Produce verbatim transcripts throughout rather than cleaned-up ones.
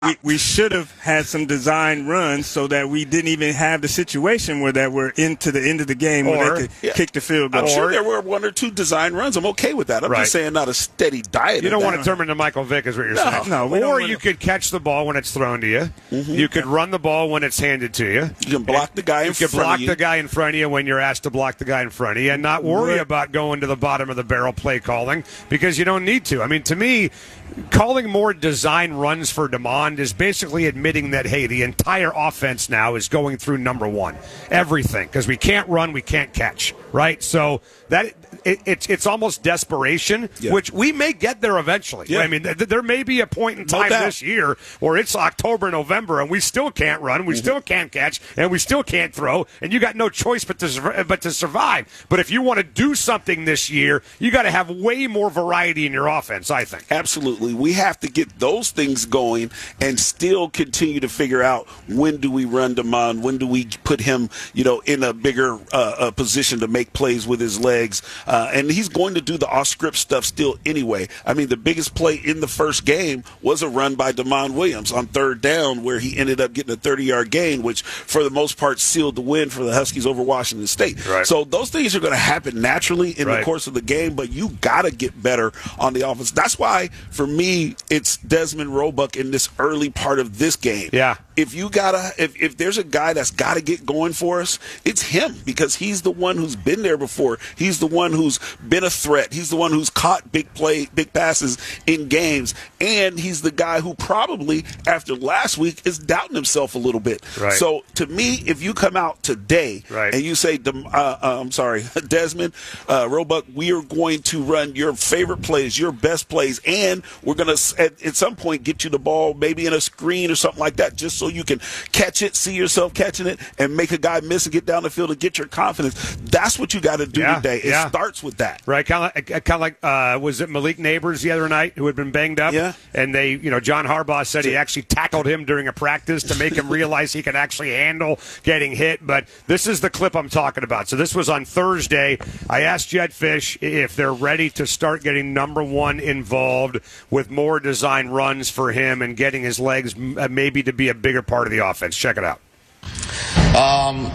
We, we should have had some design runs so that we didn't even have the situation where that we're into the end of the game or, where they could yeah, kick the field goal. I'm sure or, there were one or two design runs. I'm okay with that. I'm right. just saying not a steady diet. You don't want that. to turn into Michael Vick is what you're no, saying. No, we or don't you wanna... could catch the ball when it's thrown to you. Mm-hmm. You could run the ball when it's handed to you. You can block the guy in you front can block of you. the guy in front of you when you're asked to block the guy in front of you and not worry right. about going to the bottom of the barrel play calling because you don't need to. I mean, to me, calling more design runs for DeMond is basically admitting that, hey, the entire offense now is going through number one. Everything. Because we can't run, we can't catch. Right? So that it, it's it's almost desperation, yeah. which we may get there eventually. Yeah. I mean, th- there may be a point in time no this year where it's October, November, and we still can't run, we mm-hmm. still can't catch, and we still can't throw, and you got no choice but to but to survive. But if you want to do something this year, you got to have way more variety in your offense, I think. Absolutely. We have to get those things going and still continue to figure out when do we run DeMond, when do we put him, you know, in a bigger uh, uh, position to make plays with his legs. Uh, and he's going to do the off-script stuff still anyway. I mean, the biggest play in the first game was a run by DeMond Williams on third down where he ended up getting a thirty-yard gain, which for the most part sealed the win for the Huskies over Washington State. Right. So those things are going to happen naturally in right. the course of the game, but you got to get better on the offense. That's why, for me, it's Desmond Roebuck in this early part of this game. Yeah. If you gotta, if, if there's a guy that's got to get going for us, it's him because he's the one who's been there before. He's the one who's been a threat. He's the one who's caught big play, big passes in games, and he's the guy who probably after last week is doubting himself a little bit. Right. So to me, if you come out today right. and you say, uh, uh, "I'm sorry, Desmond uh, Roebuck, we are going to run your favorite plays, your best plays, and we're going to at, at some point get you the ball, maybe in a screen or something like that, just so you can catch it, see yourself catching it, and make a guy miss and get down the field and get your confidence." That's what you got to do yeah, today. It yeah. starts with that. Right, kind of like, kind of like uh, was it Malik Neighbors the other night who had been banged up? Yeah. And they, you know, John Harbaugh said he actually tackled him during a practice to make him realize he could actually handle getting hit. But this is the clip I'm talking about. So this was on Thursday. I asked Jedd Fisch if they're ready to start getting number one involved with more design runs for him and getting his legs maybe to be a bigger part of the offense. Check it out. Um,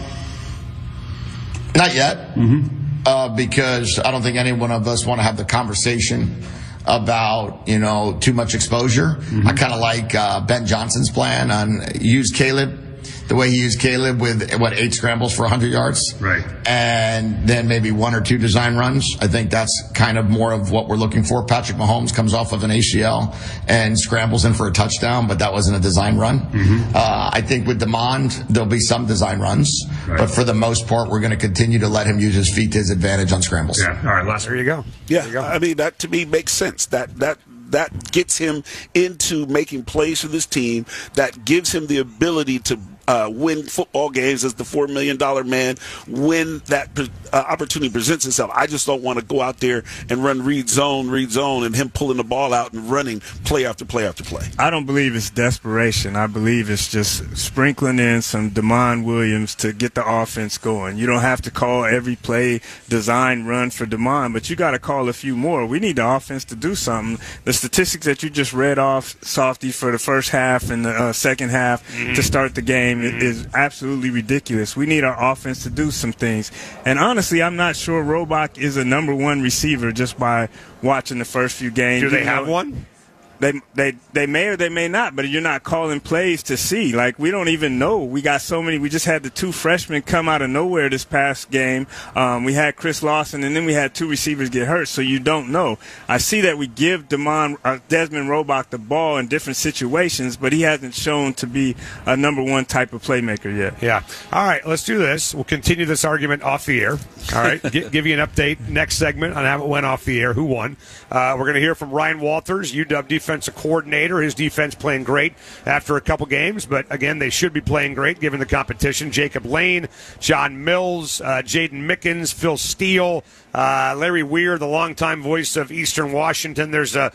not yet. Mm-hmm. Uh, because I don't think any one of us want to have the conversation about, you know, too much exposure. Mm-hmm. I kind of like uh, Ben Johnson's plan on use Caleb the way he used Caleb with, what, eight scrambles for one hundred yards? Right. And then maybe one or two design runs. I think that's kind of more of what we're looking for. Patrick Mahomes comes off of an A C L and scrambles in for a touchdown, but that wasn't a design run. Mm-hmm. Uh, I think with DeMond, there'll be some design runs, right. but for the most part, we're going to continue to let him use his feet to his advantage on scrambles. Yeah. All right, Les, there you go. Yeah, you go. I mean, that to me makes sense. That that that gets him into making plays for this team. That gives him the ability to uh, win football games as the four million dollars man when that uh, opportunity presents itself. I just don't want to go out there and run read zone, read zone, and him pulling the ball out and running play after play after play. I don't believe it's desperation. I believe it's just sprinkling in some DeMond Williams to get the offense going. You don't have to call every play design run for DeMond, but you got to call a few more. We need the offense to do something. The statistics that you just read off, Softy, for the first half and the uh, second half mm-hmm. to start the game mm-hmm. is absolutely ridiculous. We need our offense to do some things. And honestly, I'm not sure Roebuck is a number one receiver just by watching the first few games. Do they you have know, one? They they they may or they may not, but you're not calling plays to see. Like, we don't even know. We got so many. We just had the two freshmen come out of nowhere this past game. Um, we had Chris Lawson, and then we had two receivers get hurt, so you don't know. I see that we give DeMond, uh, Desmond Roebuck the ball in different situations, but he hasn't shown to be a number one type of playmaker yet. Yeah. All right, let's do this. We'll continue this argument off the air. All right, G- give you an update next segment on how it went off the air, who won. Uh, we're going to hear from Ryan Walters, U W defensive coordinator. His defense playing great after a couple games, but again, they should be playing great given the competition. Jacob Lane, John Mills, uh, Jaden Mickens, Phil Steele, uh, Larry Weir, the longtime voice of Eastern Washington. There's a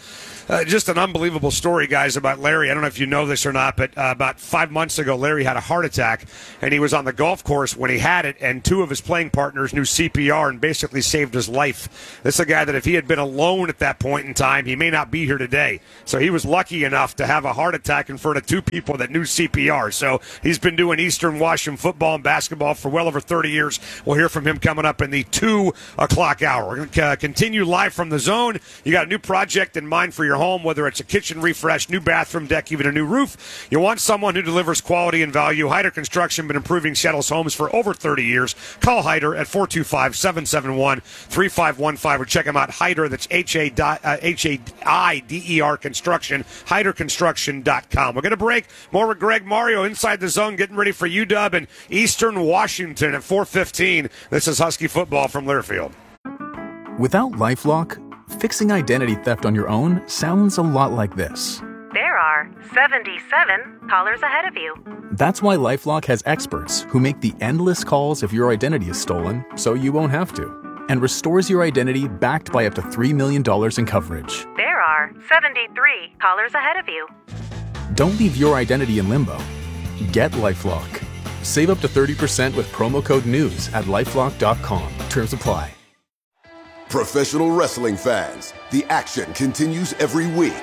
Uh, just an unbelievable story, guys, about Larry. I don't know if you know this or not, but uh, about five months ago, Larry had a heart attack, and he was on the golf course when he had it, and two of his playing partners knew C P R and basically saved his life. This is a guy that if he had been alone at that point in time, he may not be here today. So he was lucky enough to have a heart attack in front of two people that knew C P R. So he's been doing Eastern Washington football and basketball for well over thirty years. We'll hear from him coming up in the two o'clock hour. We're going to uh, continue live from the zone. You got a new project in mind for your home, whether it's a kitchen refresh, new bathroom deck, even a new roof. You want someone who delivers quality and value. Hyder Construction, been improving Seattle's homes for over thirty years. Call Hyder at four two five, seven seven one, three five one five or check him out. Hyder, that's H A I D E R Construction, hyder construction dot com. We're going to break. More with Greg Mario inside the zone, getting ready for U W and Eastern Washington at four fifteen. This is Husky football from Learfield. Without LifeLock, fixing identity theft on your own sounds a lot like this. There are seventy-seven callers ahead of you. That's why LifeLock has experts who make the endless calls if your identity is stolen, so you won't have to, and restores your identity backed by up to three million dollars in coverage. There are seventy-three callers ahead of you. Don't leave your identity in limbo. Get LifeLock. Save up to thirty percent with promo code NEWS at lifelock dot com. Terms apply. Professional wrestling fans, the action continues every week.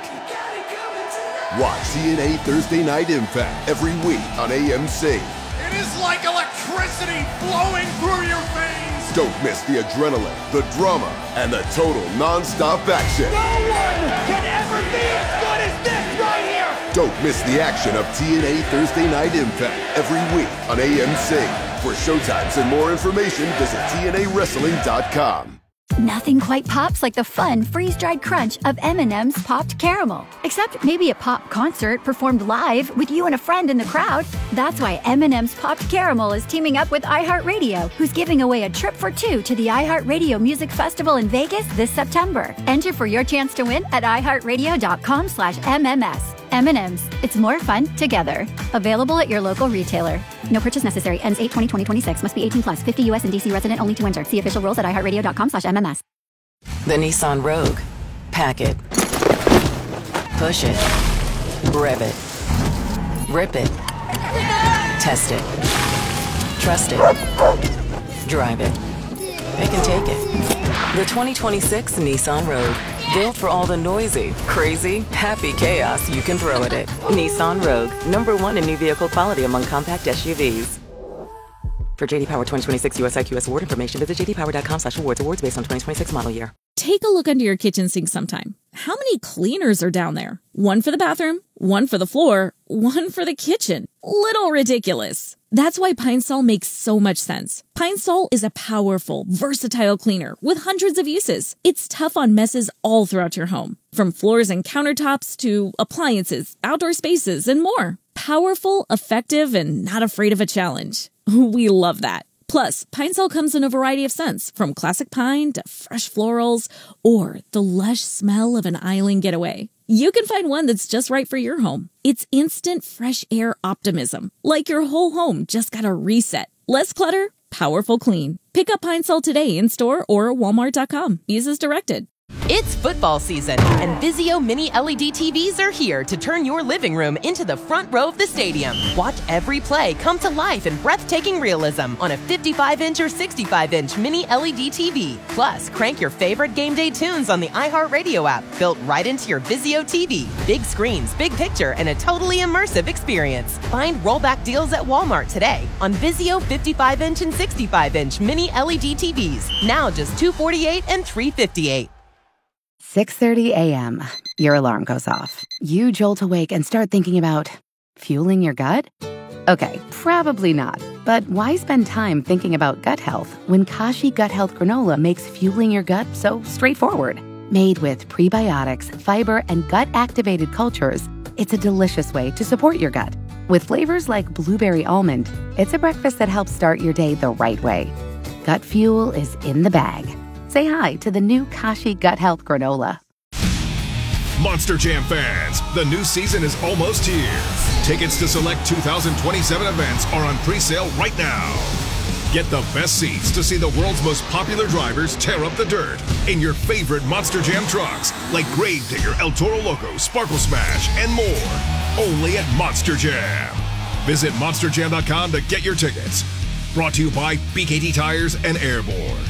Watch T N A Thursday Night Impact every week on A M C. It is like electricity flowing through your veins. Don't miss the adrenaline, the drama, and the total non-stop action. No one can ever be as good as this right here. Don't miss the action of T N A Thursday Night Impact every week on A M C. For showtimes and more information, visit T N A wrestling dot com. Nothing quite pops like the fun, freeze-dried crunch of M and M's Popped Caramel. Except maybe a pop concert performed live with you and a friend in the crowd. That's why M and M's Popped Caramel is teaming up with iHeartRadio, who's giving away a trip for two to the iHeartRadio Music Festival in Vegas this September. Enter for your chance to win at iHeartRadio dot com slash M M S. M and M's. It's more fun together. Available at your local retailer. No purchase necessary. Ends eight twenty twenty twenty-six. Must be eighteen plus. fifty U S and D C resident only to enter. See official rules at iHeartRadio dot com slash M M S. The Nissan Rogue. Pack it. Push it. Rev it. Rip it. Test it. Trust it. Drive it. It can take it. The twenty twenty-six Nissan Rogue. Built for all the noisy, crazy, happy chaos you can throw at it. Nissan Rogue. Number one in new vehicle quality among compact S U Vs. For J D Power twenty twenty-six U S I Q S award information, visit j d power dot com slash awards. Awards based on twenty twenty-six model year. Take a look under your kitchen sink sometime. How many cleaners are down there? One for the bathroom, one for the floor, one for the kitchen. Little ridiculous. That's why Pine Sol makes so much sense. Pine Sol is a powerful, versatile cleaner with hundreds of uses. It's tough on messes all throughout your home, from floors and countertops to appliances, outdoor spaces, and more. Powerful, effective, and not afraid of a challenge. We love that. Plus, Pine Sol comes in a variety of scents, from classic pine to fresh florals, or the lush smell of an island getaway. You can find one that's just right for your home. It's instant fresh air optimism, like your whole home just got a reset. Less clutter, powerful clean. Pick up Pine Sol today in store or walmart dot com. Use as directed. It's football season, and Vizio Mini L E D T Vs are here to turn your living room into the front row of the stadium. Watch every play come to life in breathtaking realism on a fifty-five inch or sixty-five inch Mini L E D T V. Plus, crank your favorite game day tunes on the iHeartRadio app, built right into your Vizio T V. Big screens, big picture, and a totally immersive experience. Find rollback deals at Walmart today on Vizio fifty-five inch and sixty-five inch Mini L E D T Vs. Now just two hundred forty-eight dollars and three hundred fifty-eight dollars. six thirty a.m. Your alarm goes off. You jolt awake and start thinking about fueling your gut? Okay, probably not. But why spend time thinking about gut health when Kashi Gut Health Granola makes fueling your gut so straightforward? Made with prebiotics, fiber, and gut-activated cultures, it's a delicious way to support your gut. With flavors like blueberry almond, it's a breakfast that helps start your day the right way. Gut fuel is in the bag. Say hi to the new Kashi Gut Health Granola. Monster Jam fans, the new season is almost here. Tickets to select two thousand twenty-seven events are on pre-sale right now. Get the best seats to see the world's most popular drivers tear up the dirt in your favorite Monster Jam trucks, like Gravedigger, El Toro Loco, Sparkle Smash, and more. Only at Monster Jam. Visit monster jam dot com to get your tickets. Brought to you by B K T Tires and Airborne.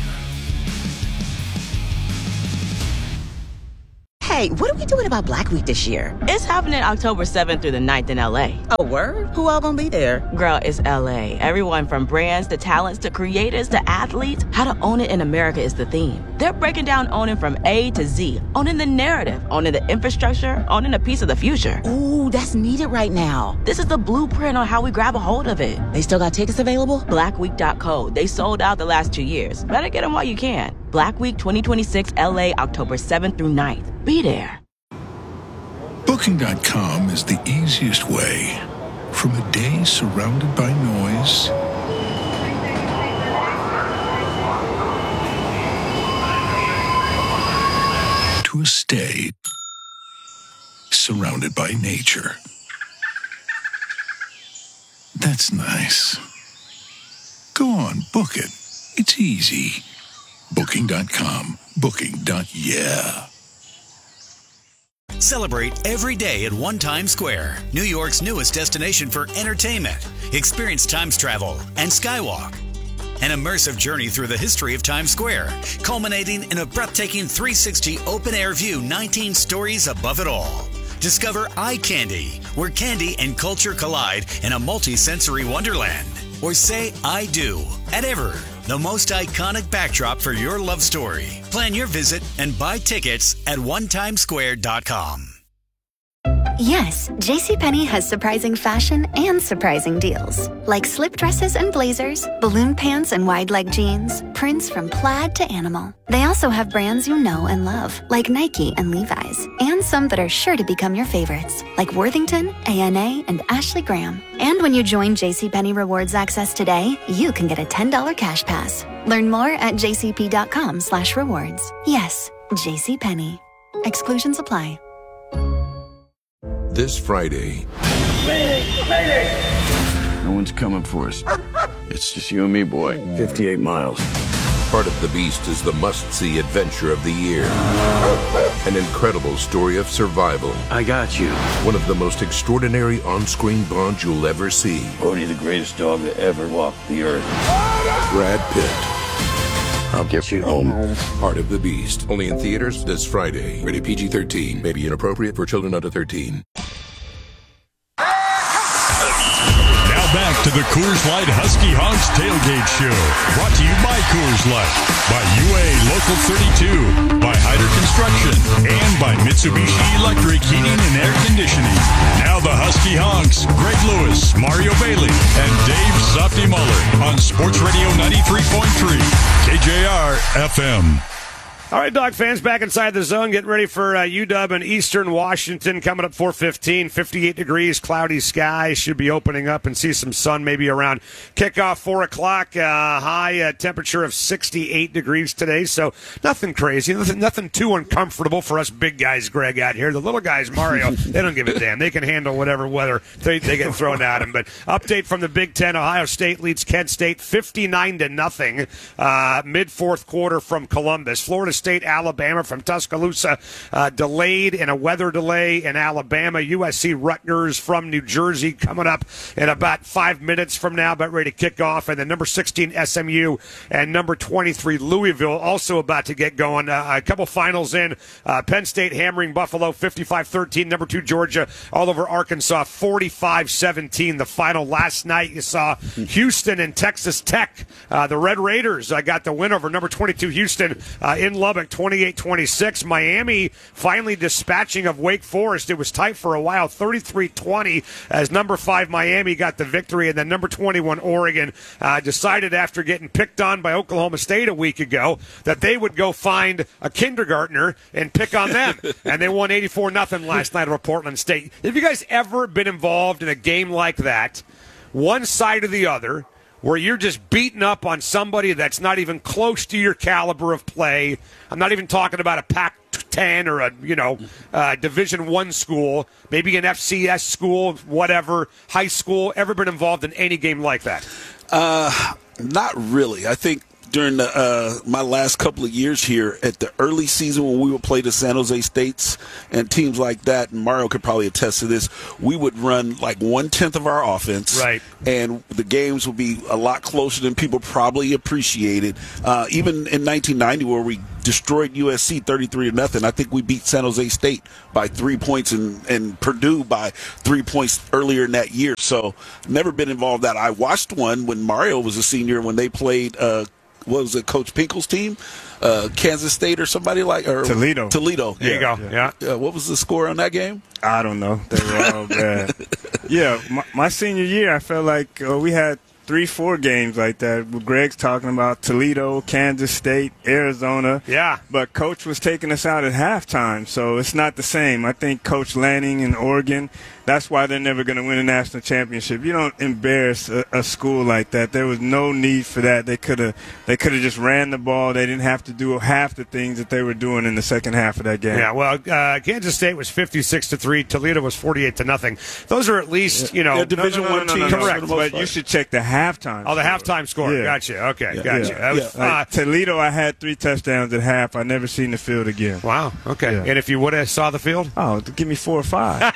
Hey, what are we doing about Black Week this year? It's happening October seventh through the ninth in L A. Oh, word? Who all gonna be there? Girl, it's L A. Everyone from brands to talents to creators to athletes. How to own it in America is the theme. They're breaking down owning from A to Z. Owning the narrative, owning the infrastructure, owning a piece of the future. Ooh, that's needed right now. This is the blueprint on how we grab a hold of it. They still got tickets available? black week dot co. They sold out the last two years. Better get them while you can. Black Week twenty twenty-six L A, October seventh through ninth. Be there. Booking dot com is the easiest way. From a day surrounded by noise to a stay surrounded by nature. That's nice. Go on, book it. It's easy. Booking dot com. Booking. Yeah. Celebrate every day at One Times Square, New York's newest destination for entertainment. Experience Times travel and Skywalk. An immersive journey through the history of Times Square, culminating in a breathtaking three sixty open-air view, nineteen stories above it all. Discover Eye Candy, where candy and culture collide in a multi-sensory wonderland. Or say I do at Ever, the most iconic backdrop for your love story. Plan your visit and buy tickets at one times square dot com. Yes, JCPenney has surprising fashion and surprising deals. Like slip dresses and blazers, balloon pants and wide leg jeans, prints from plaid to animal. They also have brands you know and love, like Nike and Levi's, and some that are sure to become your favorites, like Worthington, A N A, and Ashley Graham. And when you join JCPenney Rewards Access today, you can get a ten dollars cash pass. Learn more at jcp.com slash rewards. Yes, JCPenney. Exclusions apply. This Friday, no one's coming for us. It's just you and me, boy. fifty-eight miles. Part of the Beast is the must-see adventure of the year. An incredible story of survival. I got you. One of the most extraordinary on-screen bonds you'll ever see. Bodhi, the greatest dog that ever walked the earth. Brad Pitt. I'll get you home. Part of the Beast. Only in theaters this Friday. Rated P G thirteen. May be inappropriate for children under thirteen. Back to the Coors Light Husky Honks Tailgate Show. Brought to you by Coors Light, by U A Local thirty-two, by Hyder Construction, and by Mitsubishi Electric Heating and Air Conditioning. Now the Husky Honks, Greg Lewis, Mario Bailey, and Dave Softy Muller on Sports Radio ninety-three point three, K J R F M. All right, Dog fans, back inside the zone, getting ready for uh, U W and Eastern Washington coming up four fifteen, fifty-eight degrees, cloudy sky, should be opening up and see some sun maybe around kickoff four o'clock, uh, high uh, temperature of sixty-eight degrees today, so nothing crazy, nothing, nothing too uncomfortable for us big guys, Greg, out here. The little guys, Mario, they don't give a damn. They can handle whatever weather they, they get thrown at them. But update from the Big Ten, Ohio State leads Kent State fifty-nine to nothing, uh, mid-fourth quarter from Columbus. Florida State, Alabama from Tuscaloosa, uh, delayed in a weather delay in Alabama. U S C Rutgers from New Jersey coming up in about five minutes from now, about ready to kick off. And then number sixteen S M U and number twenty-three Louisville also about to get going. Uh, a couple finals in. Uh, Penn State hammering Buffalo fifty-five thirteen. Number two Georgia all over Arkansas forty-five seventeen. The final last night you saw Houston and Texas Tech. Uh, the Red Raiders uh, got the win over number twenty-two Houston uh, in Lubbock twenty-eight twenty-six. Miami finally dispatching of Wake Forest. It was tight for a while, thirty-three twenty, as number five Miami got the victory, and then number twenty-one Oregon uh, decided after getting picked on by Oklahoma State a week ago that they would go find a kindergartner and pick on them, and they won eighty-four nothing last night over Portland State. Have you guys ever been involved in a game like that, one side or the other, where you're just beating up on somebody that's not even close to your caliber of play? I'm not even talking about a Pac ten or a, you know, uh, Division One school, maybe an F C S school, whatever, high school. Ever been involved in any game like that? Uh, Not really. I think during the, uh, my last couple of years here at the early season when we would play the San Jose States and teams like that, and Mario could probably attest to this, we would run like one-tenth of our offense. Right. And the games would be a lot closer than people probably appreciated. Uh, even in nineteen ninety where we destroyed U S C thirty-three to nothing, I think we beat San Jose State by three points and, and Purdue by three points earlier in that year. So never been involved in that. I watched one when Mario was a senior when they played uh, what was it, Coach Pinkel's team? Uh, Kansas State or somebody like or Toledo. Toledo. There you go. Yeah. yeah. Uh, what was the score on that game? I don't know. They were all bad. Yeah, my, my senior year, I felt like uh, we had three, four games like that. Greg's talking about Toledo, Kansas State, Arizona. Yeah. But Coach was taking us out at halftime, so it's not the same. I think Coach Lanning in Oregon, that's why they're never going to win a national championship. You don't embarrass a, a school like that. There was no need for that. They could have they could have just ran the ball. They didn't have to do half the things that they were doing in the second half of that game. Yeah, well, uh, Kansas State was fifty-six to three. Toledo was forty-eight to nothing. Those are at least, you know, yeah, Division no, no, no, One no, teams. no, no, Correct. But you should check the halftime. Oh, the score. halftime score. Yeah. Gotcha. Okay, Yeah. gotcha. Yeah. That was, Like, uh, Toledo, I had three touchdowns at half. I never seen the field again. wow. Okay. Yeah. And if you would have saw the field? Oh, give me four or five.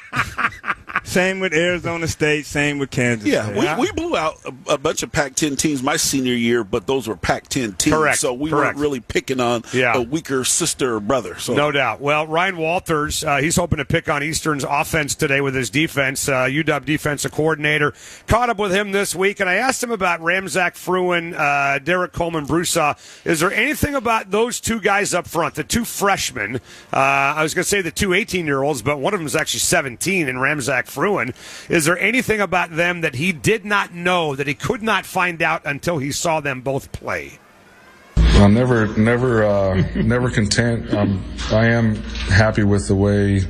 Same with Arizona State. Same with Kansas Yeah, State. we, we blew out a, a bunch of Pac ten teams my senior year, but those were Pac ten teams. Correct, So we correct. weren't really picking on Yeah. a weaker sister or brother. So No doubt. Well, Ryan Walters, uh, he's hoping to pick on Eastern's offense today with his defense. Uh, U W defensive coordinator caught up with him this week, and I asked him about Ramzak Fruin, uh, Derek Coleman, Broussard. Is there anything about those two guys up front, the two freshmen? Uh, I was going to say the two eighteen-year-olds, but one of them is actually seventeen in Ramzak Fruin. Is there anything about them that he did not know, that he could not find out until he saw them both play? I'm never, never, uh, never content. Um, I am happy with the way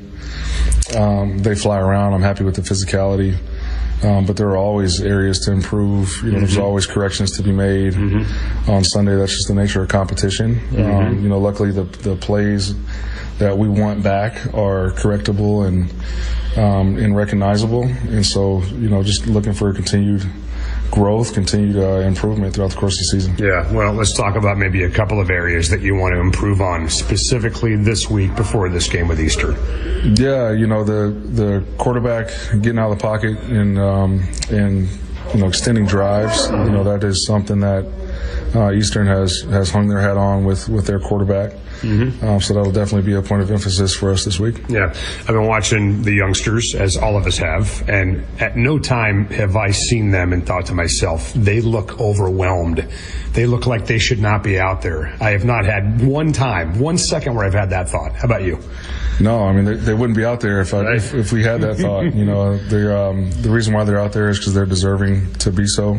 um, they fly around. I'm happy with the physicality, um, but there are always areas to improve. You know, mm-hmm. There's always corrections to be made. Mm-hmm. On Sunday, that's just the nature of competition. Mm-hmm. Um, you know, luckily the the plays that we want back are correctable and um, and recognizable, and so you know, just looking for continued growth, continued uh, improvement throughout the course of the season. Yeah, well, let's talk about maybe a couple of areas that you want to improve on specifically this week before this game with Eastern. Yeah, you know, the the quarterback getting out of the pocket and um, and you know, extending drives. You know, that is something that uh, Eastern has has hung their hat on with with their quarterback. Mm-hmm. Um, so that'll definitely be a point of emphasis for us this week. Yeah, I've been watching the youngsters, as all of us have, and at no time have I seen them and thought to myself, they look overwhelmed. They look like they should not be out there. I have not had one time, one second where I've had that thought. How about you? No, I mean, they, they wouldn't be out there if, I, right. if if we had that thought. You know, um, the reason why they're out there is because they're deserving to be so.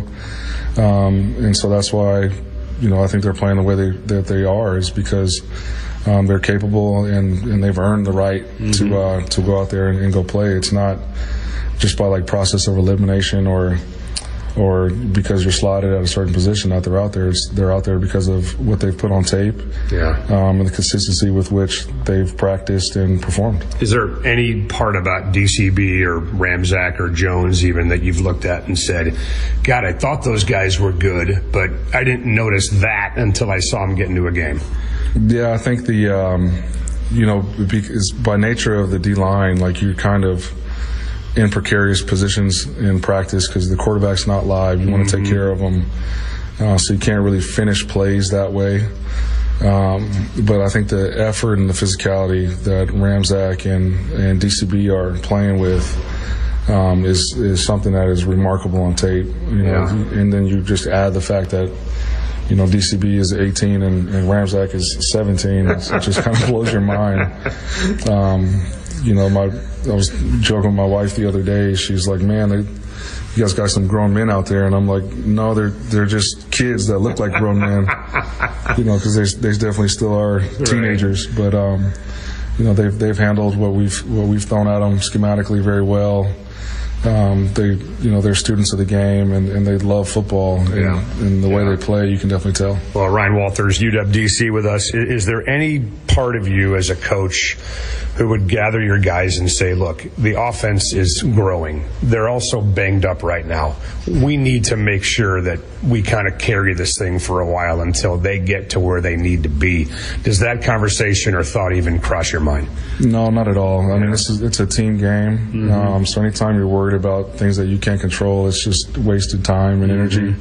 Um, and so that's why, you know, I think they're playing the way they, that they are is because um, they're capable and, and they've earned the right mm-hmm. to uh, to go out there and, and go play. It's not just by like process of elimination or or because you're slotted at a certain position that they're out there. It's, they're out there because of what they've put on tape, yeah, um, and the consistency with which they've practiced and performed. Is there any part about D C B or Ramzak or Jones even that you've looked at and said, God, I thought those guys were good, but I didn't notice that until I saw them get into a game? Yeah, I think the, um, you know, because by nature of the D-line, like you kind of in precarious positions in practice because the quarterback's not live. You mm-hmm. want to take care of them, uh, so you can't really finish plays that way. Um, but I think the effort and the physicality that Ramzak and, and D C B are playing with um, is is something that is remarkable on tape. You know, yeah. And then you just add the fact that, you know, D C B is eighteen and, and Ramzak is seventeen. It just kind of blows your mind. Um, you know, my I was joking with my wife the other day. She's like, "Man, they, you guys got some grown men out there," and I'm like, "No, they're they're just kids that look like grown men." You know, because there's there's definitely still are teenagers, right. but um, you know, they've they've handled what we've what we've thrown at them schematically very well. Uh, Um, they, you know, they're students of the game, and, and they love football. And, Yeah. and the way they play, you can definitely tell. Well, Ryan Walters, U W D C with us. Is, is there any part of you as a coach who would gather your guys and say, look, the offense is growing. They're also banged up right now. We need to make sure that we kind of carry this thing for a while until they get to where they need to be. Does that conversation or thought even cross your mind? No, not at all. I mean, this is it's a team game. Mm-hmm. Um, so anytime you're worried about things that you can't control, it's just wasted time and energy.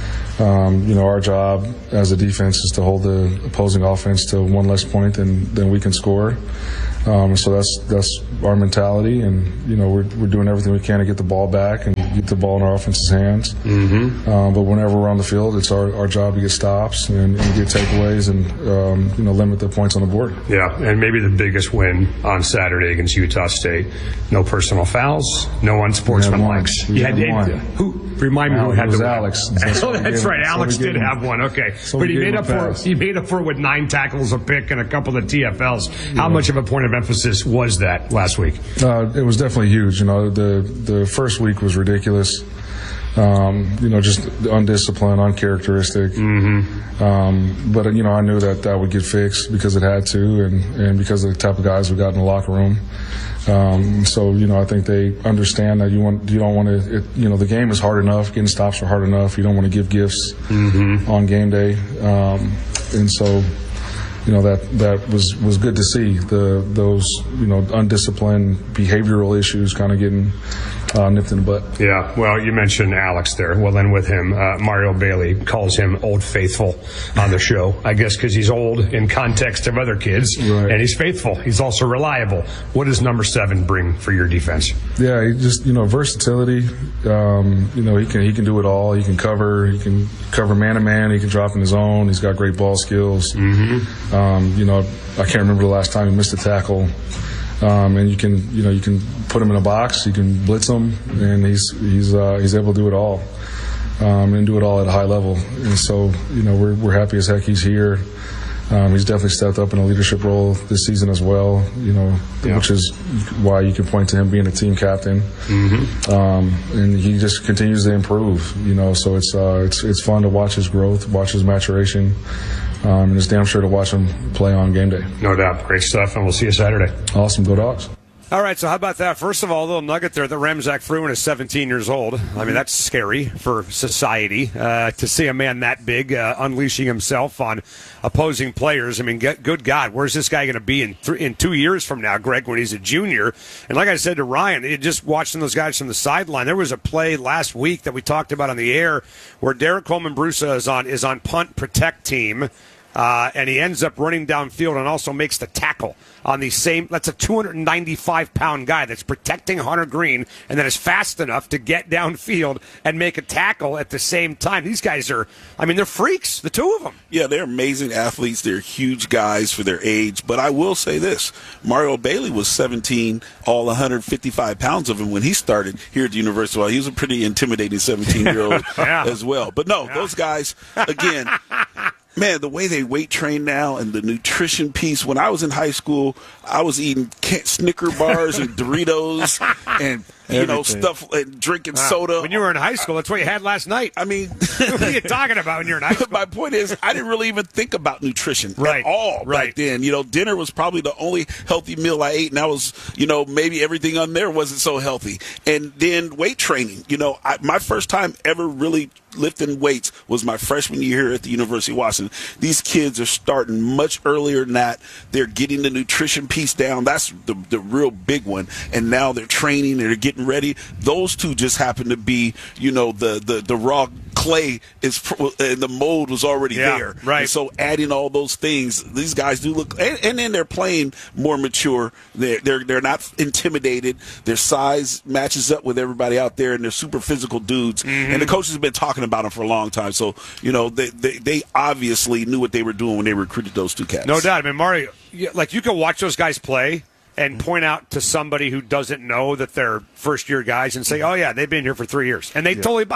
Um, you know, our job as a defense is to hold the opposing offense to one less point than, than we can score. Um, so that's that's our mentality, and you know we're we're doing everything we can to get the ball back and get the ball in our offense's hands. Mm-hmm. Um, but whenever we're on the field, it's our, our job to get stops and, and get takeaways and um, you know limit the points on the board. Yeah, and maybe the biggest win on Saturday against Utah State. No personal fouls, no unsportsmanlikes. We You had had one. Who remind me No, who it had was the win? Alex. That's Oh, what we that's gave right. him. So Alex we gave did him- have one. Okay, so but we he gave made him up a for pass. he made up for it with nine tackles, a pick, and a couple of T F Ls. How much of a point of emphasis was that last week? Uh, it was definitely huge. You know, the the first week was ridiculous. Um, you know, just undisciplined, uncharacteristic. Mm-hmm. Um, but you know, I knew that that would get fixed because it had to, and, and because of the type of guys we got in the locker room. Um, so you know, I think they understand that you want you don't want to. You know, the game is hard enough. Getting stops are hard enough. You don't want to give gifts Mm-hmm. on game day, um, and so. You know that that was, was good to see the those you know undisciplined behavioral issues kind of getting uh, nipped in the butt. Yeah, well, you mentioned Alex there. Well, then with him, uh, Mario Bailey calls him Old Faithful on the show. I guess because he's old in context of other kids, Right. and he's faithful. He's also reliable. What does number seven bring for your defense? Yeah, he just you know versatility. Um, you know he can he can do it all. He can cover. He can cover man to man. He can drop in his own. He's got great ball skills. Mm-hmm. Um, you know, I can't remember the last time he missed a tackle. Um, and you can, you know, you can put him in a box, you can blitz him, and he's he's uh, he's able to do it all, um, and do it all at a high level. And so, you know, we're we're happy as heck he's here. Um, he's definitely stepped up in a leadership role this season as well. You know, Yeah. which is why you can point to him being a team captain. Mm-hmm. Um, and he just continues to improve. You know, so it's uh, it's it's fun to watch his growth, watch his maturation. Um, and it's damn sure to watch him play on game day. No doubt. Great stuff, and we'll see you Saturday. Awesome. Go Dogs. All right, so how about that? First of all, a little nugget there that Ramzak Fruin is seventeen years old. I mean, that's scary for society uh, to see a man that big uh, unleashing himself on opposing players. I mean, get, good God, where's this guy going to be in th- in two years from now, Greg, when he's a junior? And like I said to Ryan, it, just watching those guys from the sideline, there was a play last week that we talked about on the air where Derek Coleman-Brusa is on, is on punt protect team. Uh, and he ends up running downfield and also makes the tackle on the same. That's a two hundred ninety-five pound guy that's protecting Hunter Green and that is fast enough to get downfield and make a tackle at the same time. These guys are, I mean, they're freaks, the two of them. Yeah, they're amazing athletes. They're huge guys for their age. But I will say this. Mario Bailey was seventeen, all one hundred fifty-five pounds of him when he started here at the University. Well, he was a pretty intimidating seventeen-year-old Yeah. as well. But no, those guys, again, man, the way they weight train now and the nutrition piece. When I was in high school, I was eating Snicker bars and Doritos and, you know, Everything. stuff and drinking Wow. soda. When you were in high school, that's what you had last night. I mean, What are you talking about when you're in high school? my point is, I didn't really even think about nutrition Right, at all right. back then. You know, dinner was probably the only healthy meal I ate, and that was, you know, maybe everything on there wasn't so healthy. And then weight training. You know, I, my first time ever really lifting weights was my freshman year here at the University of Washington. These kids are starting much earlier than that. They're getting the nutrition piece down. That's the, the real big one. And now they're training, they're getting ready. Those two just happen to be, you know, the, the, the raw clay is and the mold was already Yeah, there. right. And so adding all those things, these guys do look, and, and then they're playing more mature. They're, they're they're not intimidated. Their size matches up with everybody out there, and they're super physical dudes. Mm-hmm. And the coaches have been talking about them for a long time. So you know they, they they obviously knew what they were doing when they recruited those two cats. No doubt. I mean, Mario, you- like you can watch those guys play and point out to somebody who doesn't know that they're first-year guys and say, oh, yeah, they've been here for three years. And they totally buy that.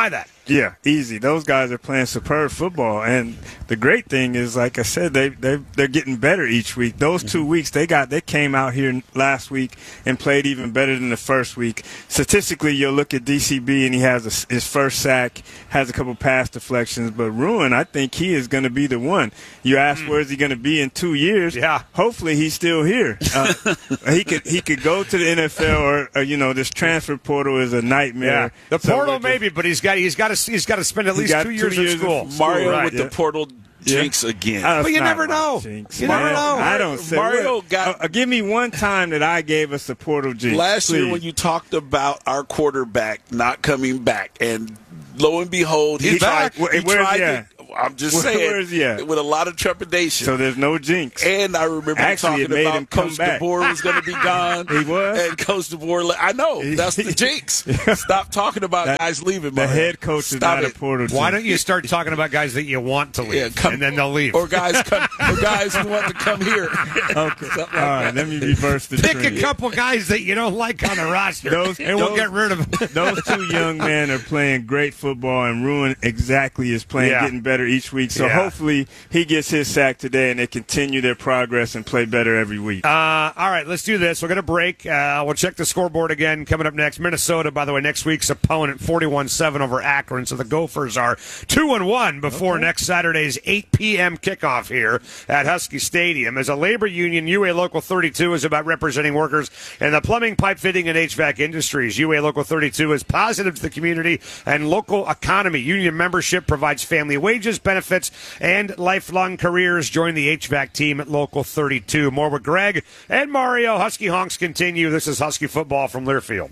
Yeah, easy. Those guys are playing superb football, and the great thing is, like I said, they they they're getting better each week. Those two weeks they got they came out here last week and played even better than the first week. Statistically, you'll look at D C B and he has a, his first sack, has a couple pass deflections, but Ruin, I think he is going to be the one. You ask mm. where is he going to be in two years? Yeah, hopefully he's still here. Uh, he could he could go to the N F L or, or you know this transfer portal is a nightmare. Yeah. The so portal maybe, but he's got he's got to he's got to spend at least two, two years, years in school. Mario right, with yeah. the portal jinx yeah. again. Uh, but you never know. Jinx, you man. never know. I don't say Mario what, got. Uh, give me one time that I gave us the portal jinx. Last please. year when you talked about our quarterback not coming back, and lo and behold, he He's tried. back. He Where's tried he to, I'm just Where, saying, where's he at? with a lot of trepidation. So there's no jinx. And I remember Actually, talking about Coach back. DeBoer was going to be gone. He was. And Coach DeBoer, I know, that's the jinx. Stop talking about that, guys leaving. The Mario. head coach Stop is not it. a portal jinx. Why don't you start talking about guys that you want to leave, yeah, come, and then they'll leave? Or guys come, or guys who want to come here. Okay. Like All right, that. let me reverse the Pick trend. a couple guys that you don't like on the roster, those, and those, we'll get rid of them. Those two young men are playing great football, and Ruin exactly is playing, yeah. getting better each week. So yeah. hopefully he gets his sack today, and they continue their progress and play better every week. Uh, all right, let's do this. We're going to break. Uh, we'll check the scoreboard again. Coming up next, Minnesota, by the way, next week's opponent, forty-one seven over Akron. So the Gophers are two and one before okay. next Saturday's eight p.m. kickoff here at Husky Stadium. As a labor union, U A Local thirty-two is about representing workers in the plumbing, pipe fitting, and H V A C industries. U A Local thirty-two is positive to the community and local economy. Union membership provides family wages, benefits, and lifelong careers. Join the H V A C team at Local thirty-two. More with Greg and Mario. Husky Honks continue. This is Husky football from Learfield.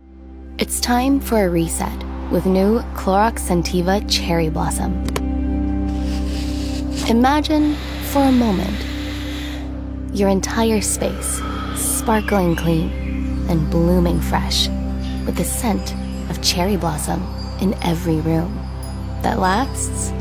It's time for a reset with new Clorox Scentiva Cherry Blossom. Imagine, for a moment, your entire space sparkling clean and blooming fresh with the scent of cherry blossom in every room that lasts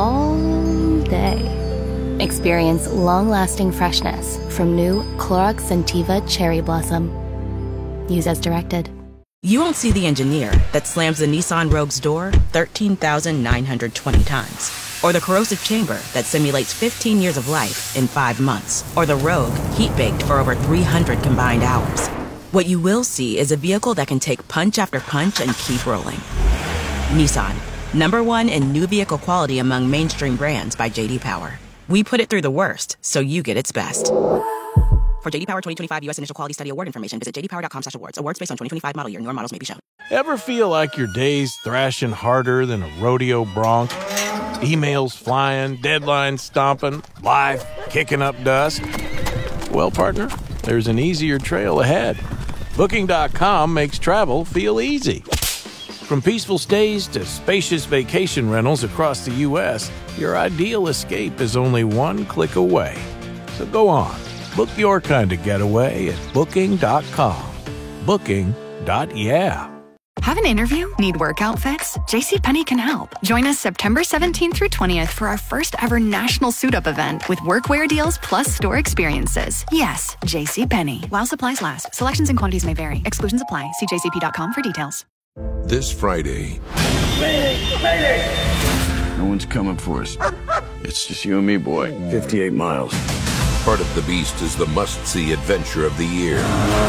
all day. Experience long-lasting freshness from new Clorox Scentiva Cherry Blossom. Use as directed. You won't see the engineer that slams the Nissan Rogue's door thirteen thousand nine hundred twenty times. Or the corrosive chamber that simulates fifteen years of life in five months. Or the Rogue heat-baked for over three hundred combined hours. What you will see is a vehicle that can take punch after punch and keep rolling. Nissan, number one in new vehicle quality among mainstream brands by J D Power. We put it through the worst, so you get its best. For J D Power twenty twenty-five U S Initial Quality Study Award information, visit j d power dot com slash awards. Awards based on twenty twenty-five model year. Newer models may be shown. Ever feel like your day's thrashing harder than a rodeo bronc? Emails flying, deadlines stomping, life kicking up dust? Well, partner, there's an easier trail ahead. Booking dot com makes travel feel easy. From peaceful stays to spacious vacation rentals across the U S, your ideal escape is only one click away. So go on, book your kind of getaway at booking dot com. Booking dot yeah. Have an interview? Need work outfits? JCPenney can help. Join us September seventeenth through twentieth for our first ever national suit-up event with workwear deals plus store experiences. Yes, JCPenney. While supplies last, selections and quantities may vary. Exclusions apply. See j c p dot com for details. This Friday. Mayday! Mayday! No one's coming for us. It's just you and me, boy. fifty-eight miles. Part of the Beast is the must-see adventure of the year.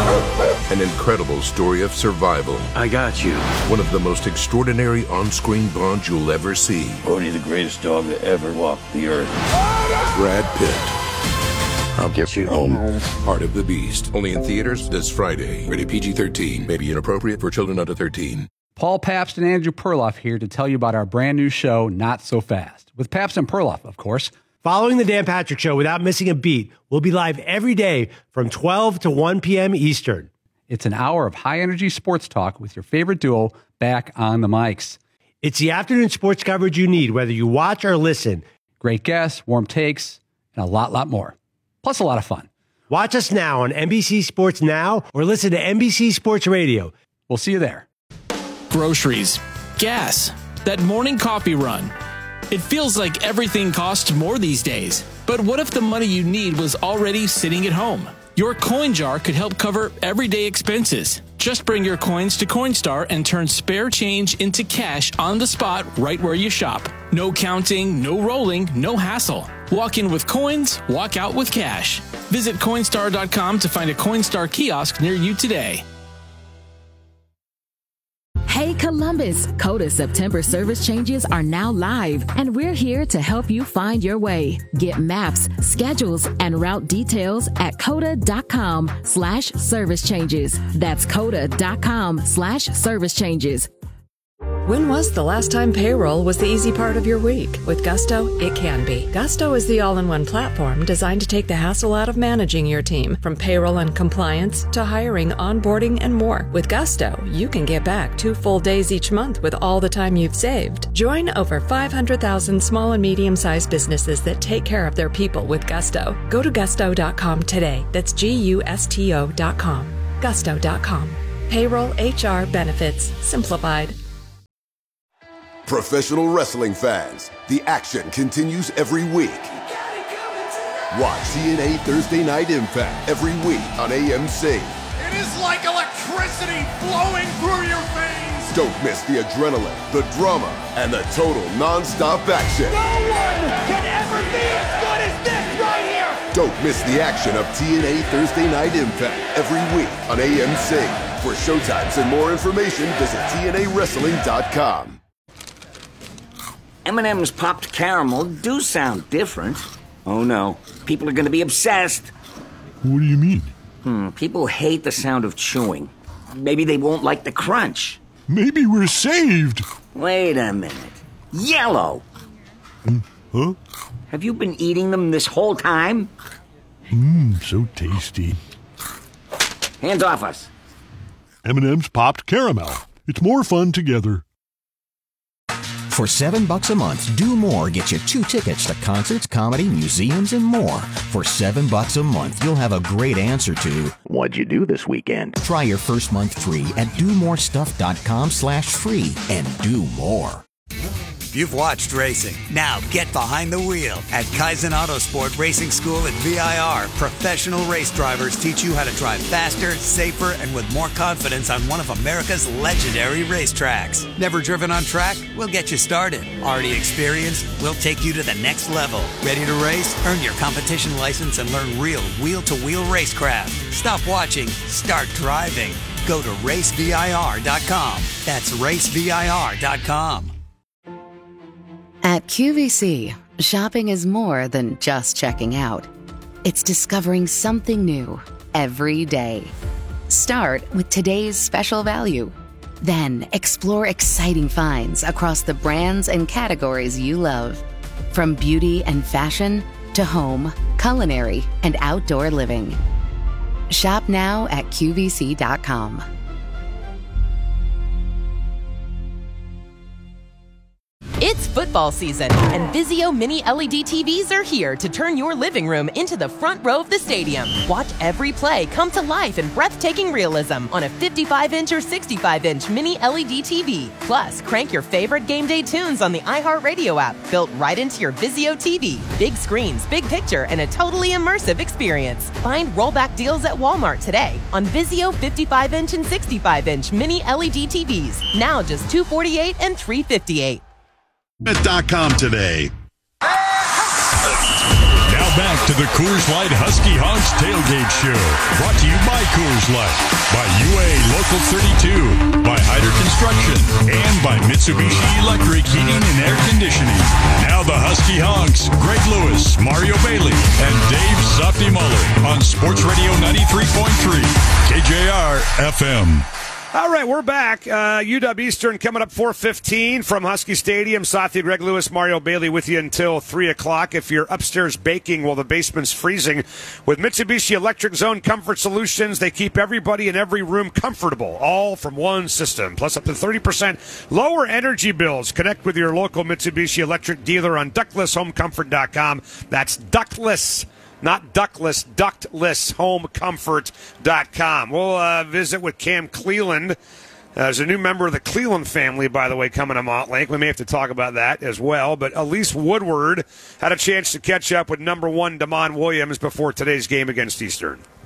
An incredible story of survival. I got you. One of the most extraordinary on-screen bonds you'll ever see. Bodie, the greatest dog that ever walked the earth. Brad Pitt. I'll get you home. Part of the Beast. Only in theaters this Friday. Rated P G thirteen. May be inappropriate for children under thirteen. Paul Pabst and Andrew Perloff here to tell you about our brand new show, Not So Fast. With Pabst and Perloff, of course. Following the Dan Patrick Show without missing a beat, we'll be live every day from twelve to one p.m. Eastern. It's an hour of high-energy sports talk with your favorite duo back on the mics. It's the afternoon sports coverage you need, whether you watch or listen. Great guests, warm takes, and a lot, lot more. Plus a lot of fun. Watch us now on N B C Sports Now or listen to N B C Sports Radio. We'll see you there. Groceries, gas, that morning coffee run. It feels like everything costs more these days. But what if the money you need was already sitting at home? Your coin jar could help cover everyday expenses. Just bring your coins to Coinstar and turn spare change into cash on the spot right where you shop. No counting, no rolling, no hassle. Walk in with coins, walk out with cash. Visit Coinstar dot com to find a Coinstar kiosk near you today. Hey Columbus, Coda September service changes are now live, and we're here to help you find your way. Get maps, schedules, and route details at coda dot com slash service changes. That's coda dot com slash service changes. When was the last time payroll was the easy part of your week? With Gusto, it can be. Gusto is the all-in-one platform designed to take the hassle out of managing your team, from payroll and compliance to hiring, onboarding, and more. With Gusto, you can get back two full days each month with all the time you've saved. Join over five hundred thousand small and medium-sized businesses that take care of their people with Gusto. Go to gusto dot com today. That's G U S T O dot com. gusto dot com. Payroll, H R, benefits, simplified. Professional wrestling fans, the action continues every week. Watch T N A Thursday Night Impact every week on A M C. It is like electricity flowing through your veins. Don't miss the adrenaline, the drama, and the total non-stop action. No one can ever be as good as this right here. Don't miss the action of T N A Thursday Night Impact every week on A M C. For showtimes and more information, visit T N A wrestling dot com. M and M's popped caramel do sound different. Oh no, people are going to be obsessed. What do you mean? Hmm, people hate the sound of chewing. Maybe they won't like the crunch. Maybe we're saved. Wait a minute. Yellow! Mm, huh? Have you been eating them this whole time? Mmm, so tasty. Hands off us. M and M's popped caramel. It's more fun together. For seven bucks a month, Do More gets you two tickets to concerts, comedy, museums, and more. For seven bucks a month, you'll have a great answer to what'd you do this weekend? Try your first month free at do more stuff dot com slash free and do more. You've watched racing. Now get behind the wheel. At Kaizen Autosport Racing School at V I R, professional race drivers teach you how to drive faster, safer, and with more confidence on one of America's legendary racetracks. Never driven on track? We'll get you started. Already experienced? We'll take you to the next level. Ready to race? Earn your competition license and learn real wheel-to-wheel racecraft. Stop watching. Start driving. Go to race V I R dot com. That's race V I R dot com. At Q V C, shopping is more than just checking out. It's discovering something new every day. Start with today's special value. Then explore exciting finds across the brands and categories you love. From beauty and fashion to home, culinary, and outdoor living. Shop now at Q V C dot com. It's football season, and Vizio Mini L E D T Vs are here to turn your living room into the front row of the stadium. Watch every play come to life in breathtaking realism on a fifty-five inch or sixty-five inch Mini L E D T V. Plus, crank your favorite game day tunes on the iHeartRadio app, built right into your Vizio T V. Big screens, big picture, and a totally immersive experience. Find rollback deals at Walmart today on Vizio fifty-five inch and sixty-five inch Mini L E D T Vs. Now just two hundred forty-eight dollars and three hundred fifty-eight dollars. dot com today. Now back to the Coors Light Husky Honks Tailgate Show. Brought to you by Coors Light, by U A Local thirty-two, by Hyder Construction, and by Mitsubishi Electric Heating and Air Conditioning. Now the Husky Honks, Greg Lewis, Mario Bailey, and Dave Softy Muller on Sports Radio ninety-three point three, K J R F M. All right, we're back. Uh, U W Eastern coming up four fifteen from Husky Stadium. Sathi, Greg Lewis, Mario Bailey with you until three o'clock. If you're upstairs baking while the basement's freezing, with Mitsubishi Electric Zone Comfort Solutions, they keep everybody in every room comfortable, all from one system. Plus up to thirty percent lower energy bills. Connect with your local Mitsubishi Electric dealer on ductless home comfort dot com. That's ductless. Not ductless, ductless home comfort dot com. We'll uh, visit with Cam Cleland. Uh, there's a new member of the Cleland family, by the way, coming to Montlake. We may have to talk about that as well. But Elise Woodward had a chance to catch up with number one Damon Williams before today's game against Eastern.